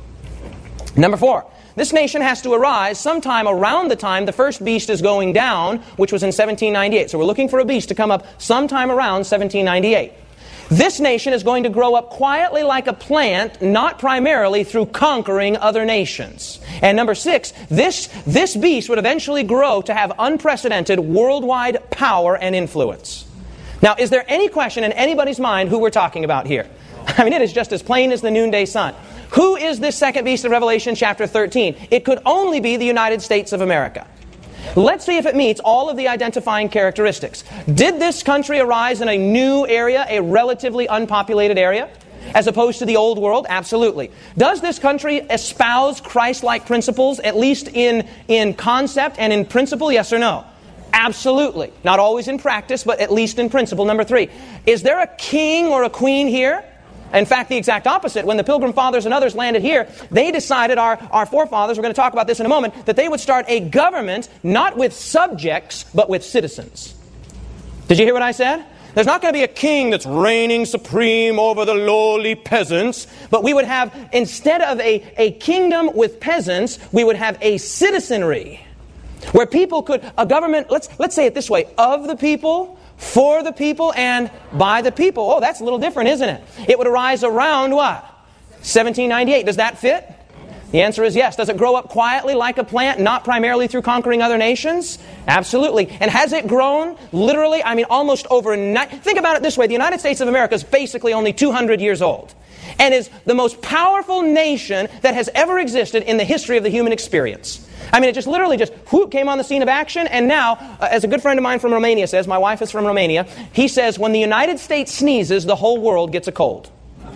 Number four, this nation has to arise sometime around the time the first beast is going down, which was in seventeen ninety-eight. So we're looking for a beast to come up sometime around seventeen ninety-eight. This nation is going to grow up quietly like a plant, not primarily through conquering other nations. And number six, this, this beast would eventually grow to have unprecedented worldwide power and influence. Now, is there any question in anybody's mind who we're talking about here? I mean, it is just as plain as the noonday sun. Who is this second beast of Revelation chapter thirteen? It could only be the United States of America. Let's see if it meets all of the identifying characteristics. Did this country arise in a new area, a relatively unpopulated area, as opposed to the old world? Absolutely. Does this country espouse Christ-like principles, at least in, in concept and in principle? Yes or no? Absolutely. Not always in practice, but at least in principle. Number three, is there a king or a queen here? In fact, the exact opposite. When the Pilgrim Fathers and others landed here, they decided, our, our forefathers, we're going to talk about this in a moment, that they would start a government not with subjects, but with citizens. Did you hear what I said? There's not going to be a king that's reigning supreme over the lowly peasants, but we would have, instead of a, a kingdom with peasants, we would have a citizenry where people could, a government, let's, let's say it this way, of the people, for the people, and by the people. Oh, that's a little different, isn't it? It would arise around what? seventeen ninety-eight. Does that fit? The answer is yes. Does it grow up quietly like a plant, not primarily through conquering other nations? Absolutely. And has it grown literally, I mean, almost overnight? Think about it this way. The United States of America is basically only two hundred years old and is the most powerful nation that has ever existed in the history of the human experience. I mean, it just literally just whoop, came on the scene of action, and now, uh, as a good friend of mine from Romania says, my wife is from Romania, he says, when the United States sneezes, the whole world gets a cold.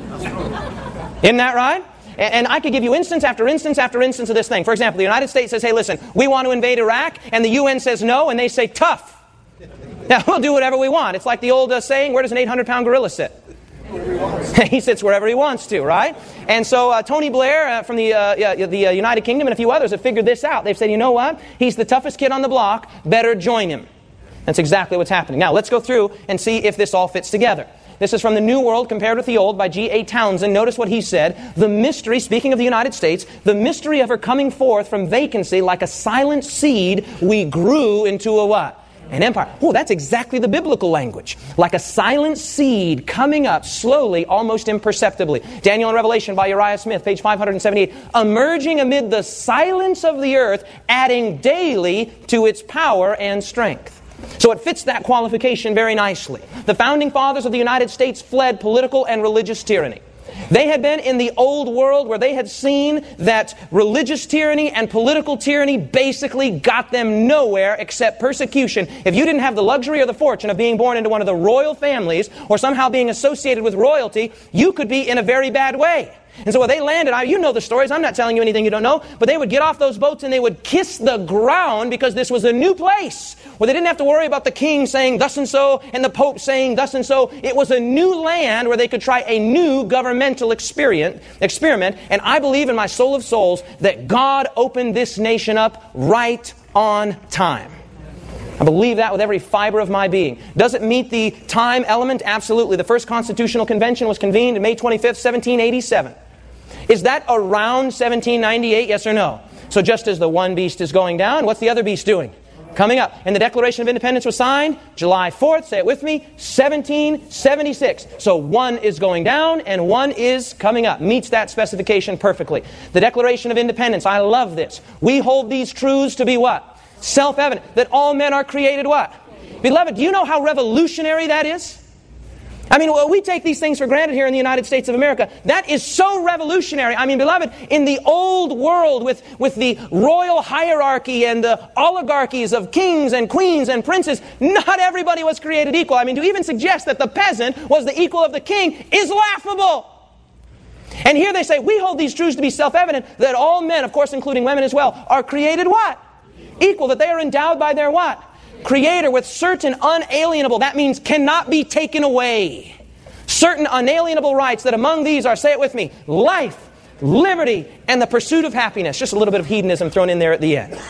Isn't that right? And, and I could give you instance after instance after instance of this thing. For example, the United States says, hey, listen, we want to invade Iraq, and the U N says no, and they say tough. Now, we'll do whatever we want. It's like the old uh, saying, where does an eight hundred pound gorilla sit? He sits wherever he wants to, right? And so uh, Tony Blair uh, from the, uh, yeah, the uh, United Kingdom and a few others have figured this out. They've said, you know what? He's the toughest kid on the block. Better join him. That's exactly what's happening. Now, let's go through and see if this all fits together. This is from The New World Compared with the Old by G A Townsend. Notice what he said. The mystery, speaking of the United States, the mystery of her coming forth from vacancy like a silent seed, we grew into a what? An empire. Oh, that's exactly the biblical language. Like a silent seed coming up slowly, almost imperceptibly. Daniel and Revelation by Uriah Smith, page five hundred seventy-eight. Emerging amid the silence of the earth, adding daily to its power and strength. So it fits that qualification very nicely. The founding fathers of the United States fled political and religious tyranny. They had been in the old world where they had seen that religious tyranny and political tyranny basically got them nowhere except persecution. If you didn't have the luxury or the fortune of being born into one of the royal families or somehow being associated with royalty, you could be in a very bad way. And so when they landed, I, you know the stories, I'm not telling you anything you don't know, but they would get off those boats and they would kiss the ground because this was a new place where they didn't have to worry about the king saying thus and so and the pope saying thus and so. It was a new land where they could try a new governmental experiment, experiment. And I believe in my soul of souls that God opened this nation up right on time. I believe that with every fiber of my being. Does it meet the time element? Absolutely. The first Constitutional Convention was convened May twenty-fifth, seventeen eighty-seven. Is that around seventeen ninety-eight? Yes or no? So just as the one beast is going down, what's the other beast doing? Coming up. And the Declaration of Independence was signed July fourth, say it with me, seventeen seventy-six. So one is going down and one is coming up. Meets that specification perfectly. The Declaration of Independence, I love this. We hold these truths to be what? Self-evident. That all men are created what? Beloved, do you know how revolutionary that is? I mean, well, we take these things for granted here in the United States of America. That is so revolutionary. I mean, beloved, in the old world with, with the royal hierarchy and the oligarchies of kings and queens and princes, not everybody was created equal. I mean, to even suggest that the peasant was the equal of the king is laughable. And here they say, we hold these truths to be self-evident, that all men, of course including women as well, are created what? Equal, that they are endowed by their what? Creator with certain unalienable, that means cannot be taken away, certain unalienable rights, that among these are, say it with me, life, liberty, and the pursuit of happiness. Just a little bit of hedonism thrown in there at the end.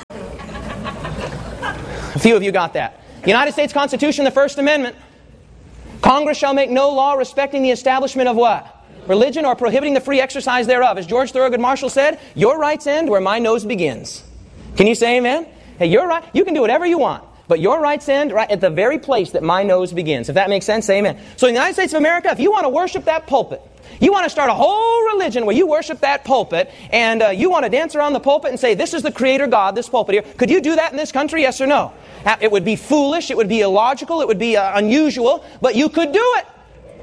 A few of you got that. United States Constitution, the First Amendment. Congress shall make no law respecting the establishment of what? Religion, or prohibiting the free exercise thereof. As George Thorogood Marshall said, your rights end where my nose begins. Can you say amen? Hey, your right, you can do whatever you want, but your rights end right at the very place that my nose begins. If that makes sense, say amen. So in the United States of America, if you want to worship that pulpit, you want to start a whole religion where you worship that pulpit, and uh, you want to dance around the pulpit and say, this is the Creator God, this pulpit here. Could you do that in this country, yes or no? It would be foolish, it would be illogical, it would be uh, unusual, but you could do it.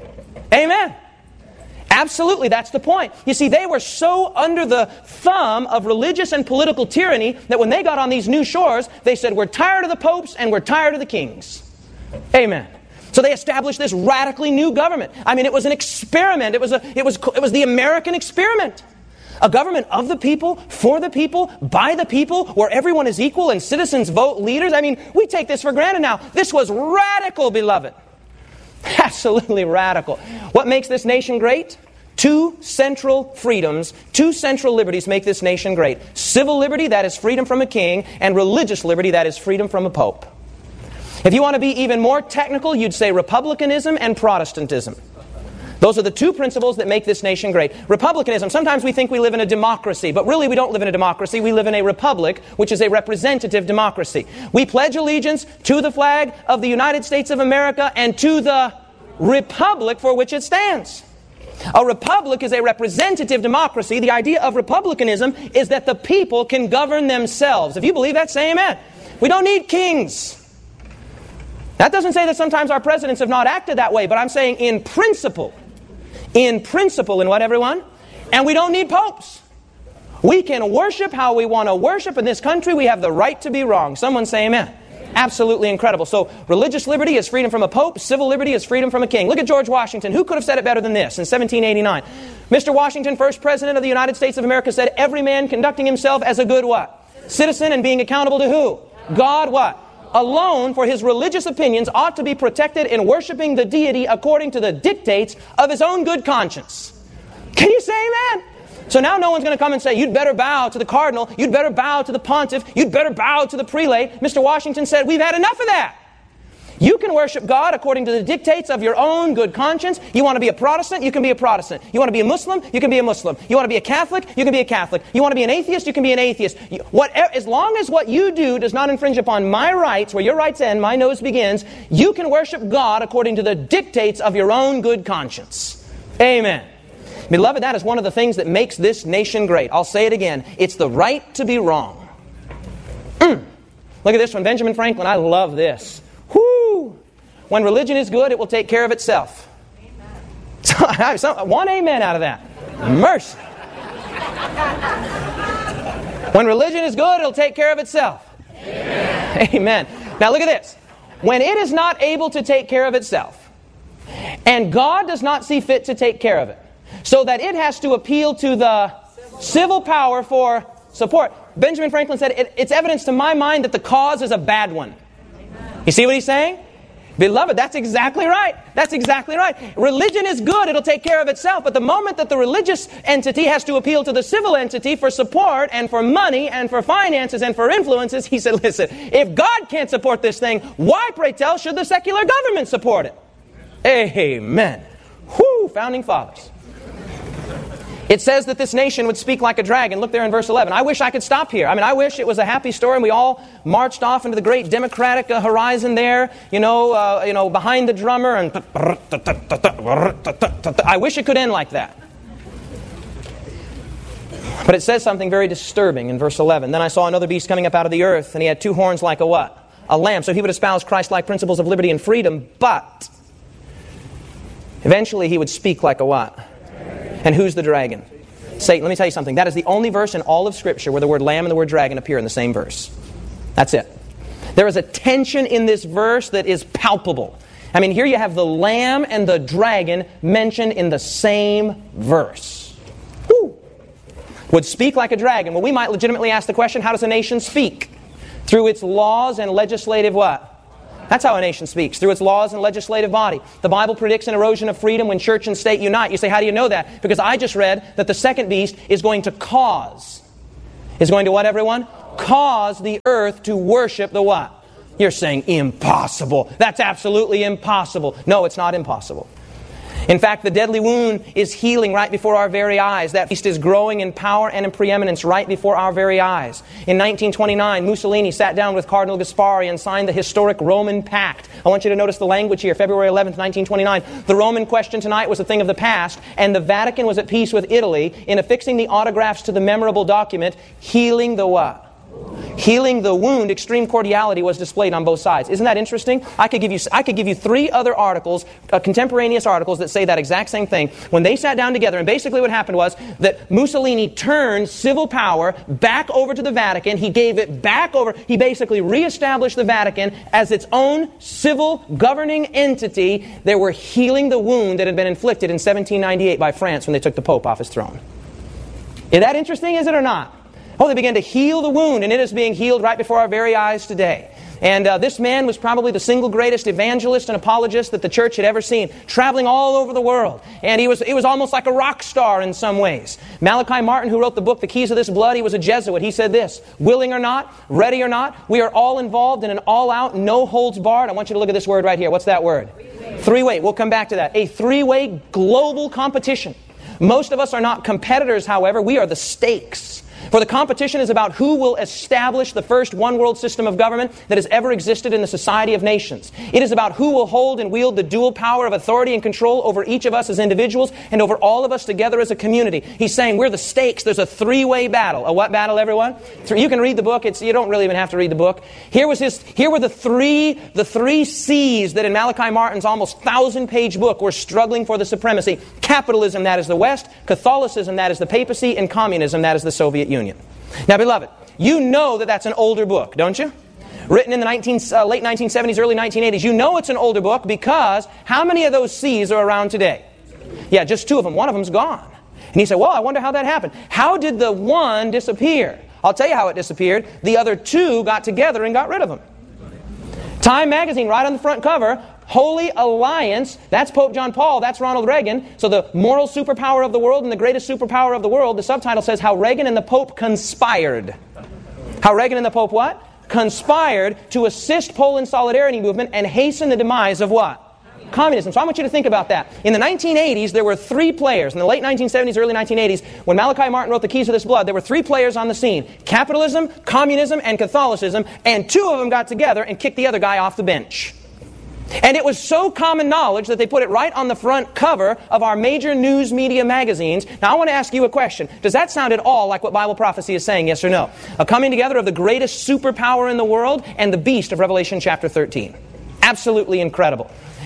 Amen. Absolutely, that's the point. You see, they were so under the thumb of religious and political tyranny that when they got on these new shores, they said, we're tired of the popes and we're tired of the kings. Amen. So they established this radically new government. I mean, it was an experiment. It was a, it was, it was the American experiment. A government of the people, for the people, by the people, where everyone is equal and citizens vote leaders. I mean, we take this for granted now. This was radical, beloved. Absolutely radical. What makes this nation great? Two central freedoms, two central liberties make this nation great. Civil liberty, that is freedom from a king, and religious liberty, that is freedom from a pope. If you want to be even more technical, you'd say republicanism and Protestantism. Those are the two principles that make this nation great. Republicanism, sometimes we think we live in a democracy, but really we don't live in a democracy. We live in a republic, which is a representative democracy. We pledge allegiance to the flag of the United States of America and to the republic for which it stands. A republic is a representative democracy. The idea of republicanism is that the people can govern themselves. If you believe that, say amen. We don't need kings. That doesn't say that sometimes our presidents have not acted that way, but I'm saying in principle, in principle, in what, everyone? And we don't need popes. We can worship how we want to worship. In this country, we have the right to be wrong. Someone say amen. Absolutely incredible. So religious liberty is freedom from a pope. Civil liberty is freedom from a king. Look at George Washington. Who could have said it better than this in seventeen eighty-nine? Mister Washington, first president of the United States of America, said, every man conducting himself as a good what? Citizen, and being accountable to who? God what? Alone, for his religious opinions, ought to be protected in worshiping the deity according to the dictates of his own good conscience. Can you say amen? So now no one's going to come and say, you'd better bow to the cardinal, you'd better bow to the pontiff, you'd better bow to the prelate. Mister Washington said, we've had enough of that. You can worship God according to the dictates of your own good conscience. You want to be a Protestant, you can be a Protestant. You want to be a Muslim, you can be a Muslim. You want to be a Catholic, you can be a Catholic. You want to be an atheist, you can be an atheist. What, as long as what you do does not infringe upon my rights, where your rights end, my nose begins, you can worship God according to the dictates of your own good conscience. Amen. Beloved, that is one of the things that makes this nation great. I'll say it again. It's the right to be wrong. Mm. Look at this one. Benjamin Franklin. I love this. Whoo! When religion is good, it will take care of itself. So, so, one amen out of that. Mercy. When religion is good, it'll take care of itself. Amen. Amen. Now look at this. When it is not able to take care of itself, and God does not see fit to take care of it, so that it has to appeal to the civil power for support. Benjamin Franklin said, it, it's evidence to my mind that the cause is a bad one. You see what he's saying? Beloved, that's exactly right. That's exactly right. Religion is good. It'll take care of itself. But the moment that the religious entity has to appeal to the civil entity for support and for money and for finances and for influences, he said, listen, if God can't support this thing, why, pray tell, should the secular government support it? Amen. Whoo, founding fathers. It says that this nation would speak like a dragon. Look there in verse eleven. I wish I could stop here. I mean, I wish it was a happy story and we all marched off into the great democratic uh, horizon there, you know, uh, you know, behind the drummer, and I wish it could end like that. But it says something very disturbing in verse eleven. Then I saw another beast coming up out of the earth, and he had two horns like a what? A lamb. So he would espouse Christ-like principles of liberty and freedom, but eventually he would speak like a what? And who's the dragon? Satan. Let me tell you something. That is the only verse in all of Scripture where the word lamb and the word dragon appear in the same verse. That's it. There is a tension in this verse that is palpable. I mean, here you have the lamb and the dragon mentioned in the same verse. Woo. Would speak like a dragon. Well, we might legitimately ask the question, how does a nation speak? Through its laws and legislative what? That's how a nation speaks, through its laws and legislative body. The Bible predicts an erosion of freedom when church and state unite. You say, how do you know that? Because I just read that the second beast is going to cause. Is going to what, everyone? Cause the earth to worship the what? You're saying impossible. That's absolutely impossible. No, it's not impossible. In fact, the deadly wound is healing right before our very eyes. That beast is growing in power and in preeminence right before our very eyes. In nineteen twenty-nine, Mussolini sat down with Cardinal Gaspari and signed the historic Roman Pact. I want you to notice the language here. February eleventh, nineteen twenty-nine. The Roman question tonight was a thing of the past, and the Vatican was at peace with Italy in affixing the autographs to the memorable document, healing the what? Healing the wound. Extreme cordiality was displayed on both sides. Isn't that interesting? I could give you I could give you three other articles, uh, contemporaneous articles that say that exact same thing. When they sat down together, and basically what happened was that Mussolini turned civil power back over to the Vatican. He gave it back over. He basically reestablished the Vatican as its own civil governing entity. They were healing the wound that had been inflicted in seventeen ninety-eight by France when they took the Pope off his throne. Is that interesting, is it or not? Oh, they began to heal the wound, and it is being healed right before our very eyes today. And uh, this man was probably the single greatest evangelist and apologist that the church had ever seen, traveling all over the world. And he was, he was almost like a rock star in some ways. Malachi Martin, who wrote the book, The Keys of This Blood, he was a Jesuit. He said this, willing or not, ready or not, we are all involved in an all-out, no-holds-barred. I want you to look at this word right here. What's that word? Three-way. Three-way. We'll come back to that. A three-way global competition. Most of us are not competitors, however. We are the stakes. For the competition is about who will establish the first one-world system of government that has ever existed in the society of nations. It is about who will hold and wield the dual power of authority and control over each of us as individuals and over all of us together as a community. He's saying we're the stakes. There's a three-way battle. A what battle, everyone? You can read the book. It's, you don't really even have to read the book. Here was his. Here were the three, the three C's that in Malachi Martin's almost thousand-page book were struggling for the supremacy. Capitalism, that is the West. Catholicism, that is the papacy. And communism, that is the Soviet Union. Now, beloved, you know that that's an older book, don't you? Written in the nineteen, uh, late nineteen seventies, early nineteen eighties. You know it's an older book because how many of those C's are around today? Yeah, just two of them. One of them's gone. And you say, well, I wonder how that happened. How did the one disappear? I'll tell you how it disappeared. The other two got together and got rid of them. Time magazine, right on the front cover, Holy Alliance, that's Pope John Paul, that's Ronald Reagan. So the moral superpower of the world and the greatest superpower of the world, the subtitle says how Reagan and the Pope conspired. How Reagan and the Pope what? Conspired to assist Poland's solidarity movement and hasten the demise of what? Communism. So I want you to think about that. In the nineteen eighties, there were three players. In the late nineteen seventies, early nineteen eighties, when Malachi Martin wrote The Keys of This Blood, there were three players on the scene. Capitalism, communism, and Catholicism. And two of them got together and kicked the other guy off the bench. And it was so common knowledge that they put it right on the front cover of our major news media magazines. Now I want to ask you a question. Does that sound at all like what Bible prophecy is saying, yes or no? A coming together of the greatest superpower in the world and the beast of Revelation chapter thirteen. Absolutely incredible.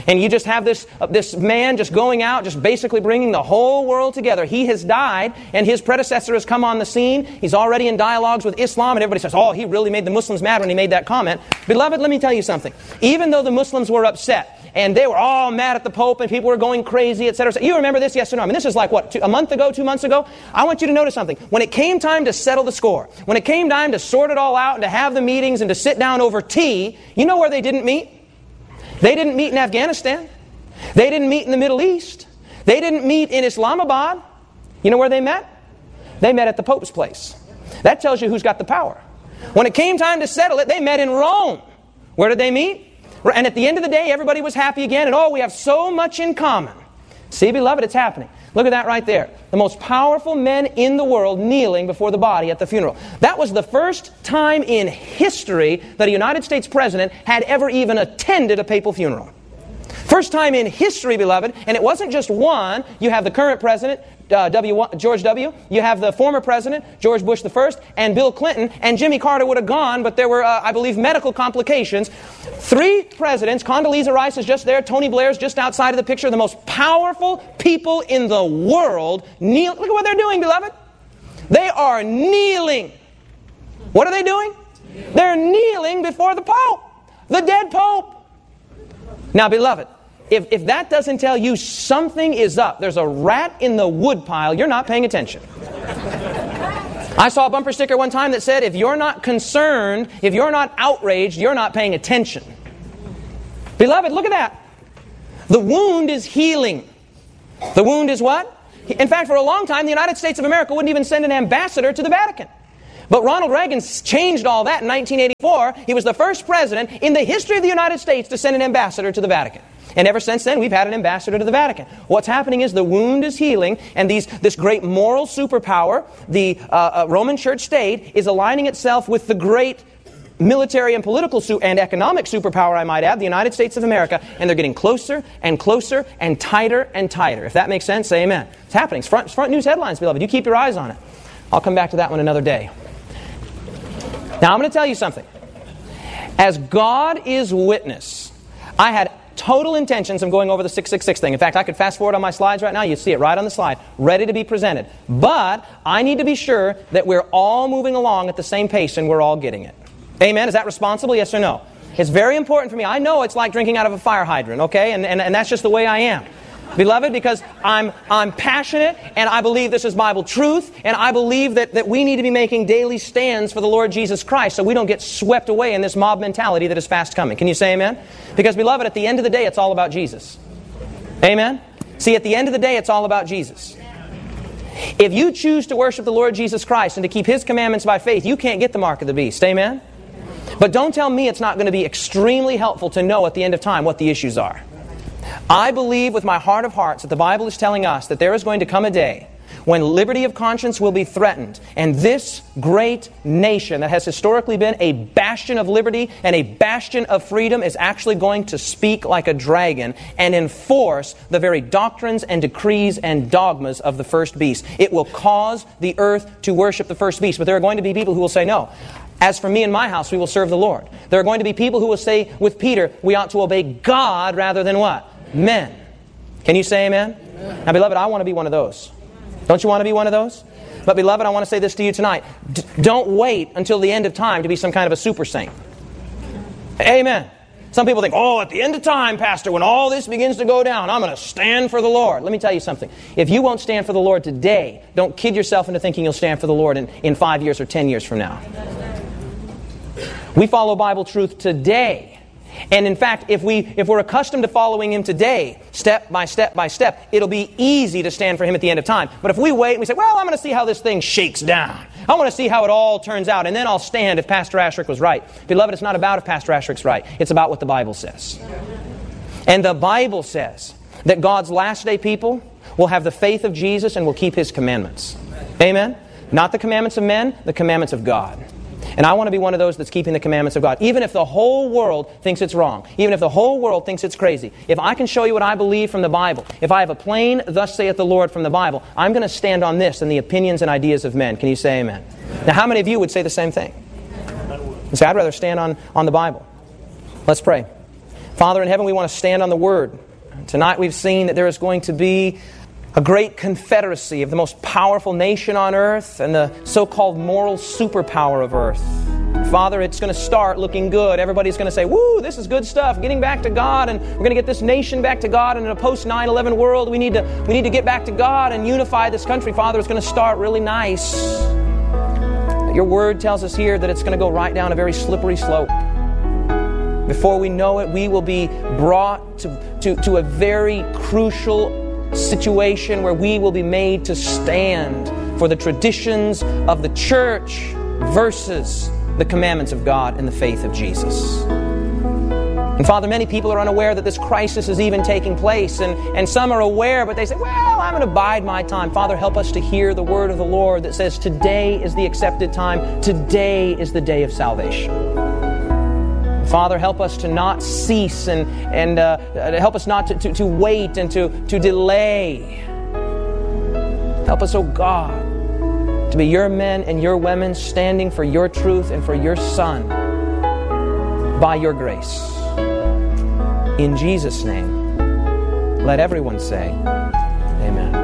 And you just have this, uh, this man just going out, just basically bringing the whole world together. He has died, and his predecessor has come on the scene. He's already in dialogues with Islam, and everybody says, oh, he really made the Muslims mad when he made that comment. Beloved, let me tell you something. Even though the Muslims were upset, and they were all mad at the Pope, and people were going crazy, et cetera. You remember this, yes or no? I mean, this is like, what, two, a month ago, two months ago? I want you to notice something. When it came time to settle the score, when it came time to sort it all out and to have the meetings and to sit down over tea, you know where they didn't meet? They didn't meet in Afghanistan. They didn't meet in the Middle East. They didn't meet in Islamabad. You know where they met? They met at the Pope's place. That tells you who's got the power. When it came time to settle it, they met in Rome. Where did they meet? And at the end of the day, everybody was happy again, and oh, we have so much in common. See, beloved, it's happening. Look at that right there. The most powerful men in the world kneeling before the body at the funeral. That was the first time in history that a United States president had ever even attended a papal funeral. First time in history, beloved, and it wasn't just one. You have the current president, uh, W. George W. You have the former president, George Bush the First, and Bill Clinton, and Jimmy Carter would have gone, but there were, uh, I believe, medical complications. Three presidents. Condoleezza Rice is just there. Tony Blair's just outside of the picture. The most powerful people in the world kneel. Look at what they're doing, beloved. They are kneeling. What are they doing? They're kneeling before the Pope, the dead Pope. Now, beloved, If, if that doesn't tell you something is up, there's a rat in the woodpile, you're not paying attention. I saw a bumper sticker one time that said, if you're not concerned, if you're not outraged, you're not paying attention. Beloved, look at that. The wound is healing. The wound is what? In fact, for a long time, the United States of America wouldn't even send an ambassador to the Vatican. But Ronald Reagan changed all that in nineteen eighty-four. He was the first president in the history of the United States to send an ambassador to the Vatican. And ever since then, we've had an ambassador to the Vatican. What's happening is the wound is healing, and these, this great moral superpower, the uh, uh, Roman Church state, is aligning itself with the great military and political su- and economic superpower, I might add, the United States of America, and they're getting closer and closer and tighter and tighter. If that makes sense, say amen. It's happening. It's front, it's front news headlines, beloved. You keep your eyes on it. I'll come back to that one another day. Now, I'm going to tell you something. As God is witness, I had total intentions of going over the six six six thing. In fact, I could fast forward on my slides right now. You'd see it right on the slide, ready to be presented. But I need to be sure that we're all moving along at the same pace and we're all getting it. Amen? Is that responsible? Yes or no? It's very important for me. I know it's like drinking out of a fire hydrant, okay? And, and, and that's just the way I am. Beloved, because I'm I'm passionate, and I believe this is Bible truth, and I believe that, that we need to be making daily stands for the Lord Jesus Christ so we don't get swept away in this mob mentality that is fast coming. Can you say amen? Because, beloved, at the end of the day, it's all about Jesus. Amen? See, at the end of the day, it's all about Jesus. If you choose to worship the Lord Jesus Christ and to keep His commandments by faith, you can't get the mark of the beast. Amen? But don't tell me it's not going to be extremely helpful to know at the end of time what the issues are. I believe with my heart of hearts that the Bible is telling us that there is going to come a day when liberty of conscience will be threatened, and this great nation that has historically been a bastion of liberty and a bastion of freedom is actually going to speak like a dragon and enforce the very doctrines and decrees and dogmas of the first beast. It will cause the earth to worship the first beast, but there are going to be people who will say, no, as for me and my house, we will serve the Lord. There are going to be people who will say with Peter, we ought to obey God rather than what? Men. Can you say amen? Amen. Now, beloved, I want to be one of those. Don't you want to be one of those? But, beloved, I want to say this to you tonight. D- don't wait until the end of time to be some kind of a super saint. Amen. Some people think, oh, at the end of time, Pastor, when all this begins to go down, I'm going to stand for the Lord. Let me tell you something. If you won't stand for the Lord today, don't kid yourself into thinking you'll stand for the Lord in, in five years or ten years from now. We follow Bible truth today. And in fact, if, we, if we're accustomed to following Him today, step by step by step, it'll be easy to stand for Him at the end of time. But if we wait and we say, well, I'm going to see how this thing shakes down. I want to see how it all turns out, and then I'll stand if Pastor Ashrick was right. Beloved, it's not about if Pastor Ashrick's right. It's about what the Bible says. And the Bible says that God's last day people will have the faith of Jesus and will keep His commandments. Amen? Not the commandments of men, the commandments of God. And I want to be one of those that's keeping the commandments of God. Even if the whole world thinks it's wrong. Even if the whole world thinks it's crazy. If I can show you what I believe from the Bible. If I have a plain, thus saith the Lord from the Bible. I'm going to stand on this and the opinions and ideas of men. Can you say amen? Now, how many of you would say the same thing? You say, I'd rather stand on, on the Bible. Let's pray. Father in heaven, we want to stand on the Word. Tonight we've seen that there is going to be a great confederacy of the most powerful nation on earth and the so-called moral superpower of earth. Father, it's going to start looking good. Everybody's going to say, woo, this is good stuff, getting back to God, and we're going to get this nation back to God. And in a post nine eleven world, we need to we need to get back to God and unify this country. Father, it's going to start really nice. Your Word tells us here that it's going to go right down a very slippery slope. Before we know it, we will be brought to, to, to a very crucial situation where we will be made to stand for the traditions of the church versus the commandments of God and the faith of Jesus. And Father, many people are unaware that this crisis is even taking place, and, and some are aware, but they say, well, I'm going to bide my time. Father, help us to hear the word of the Lord that says today is the accepted time, today is the day of salvation. Father, help us to not cease and, and uh, help us not to, to, to wait and to, to delay. Help us, oh God, to be your men and your women standing for your truth and for your Son by your grace. In Jesus' name, let everyone say, Amen.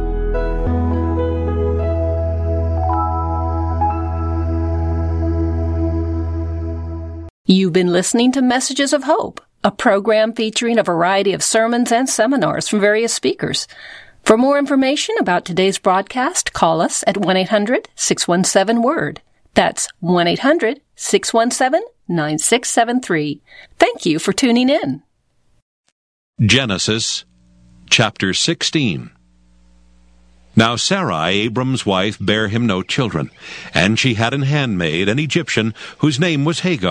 You've been listening to Messages of Hope, a program featuring a variety of sermons and seminars from various speakers. For more information about today's broadcast, call us at one eight hundred six one seven word. That's one eight hundred six one seven nine six seven three. Thank you for tuning in. Genesis chapter sixteen. Now Sarai, Abram's wife, bare him no children, and she had an handmaid, an Egyptian, whose name was Hagar.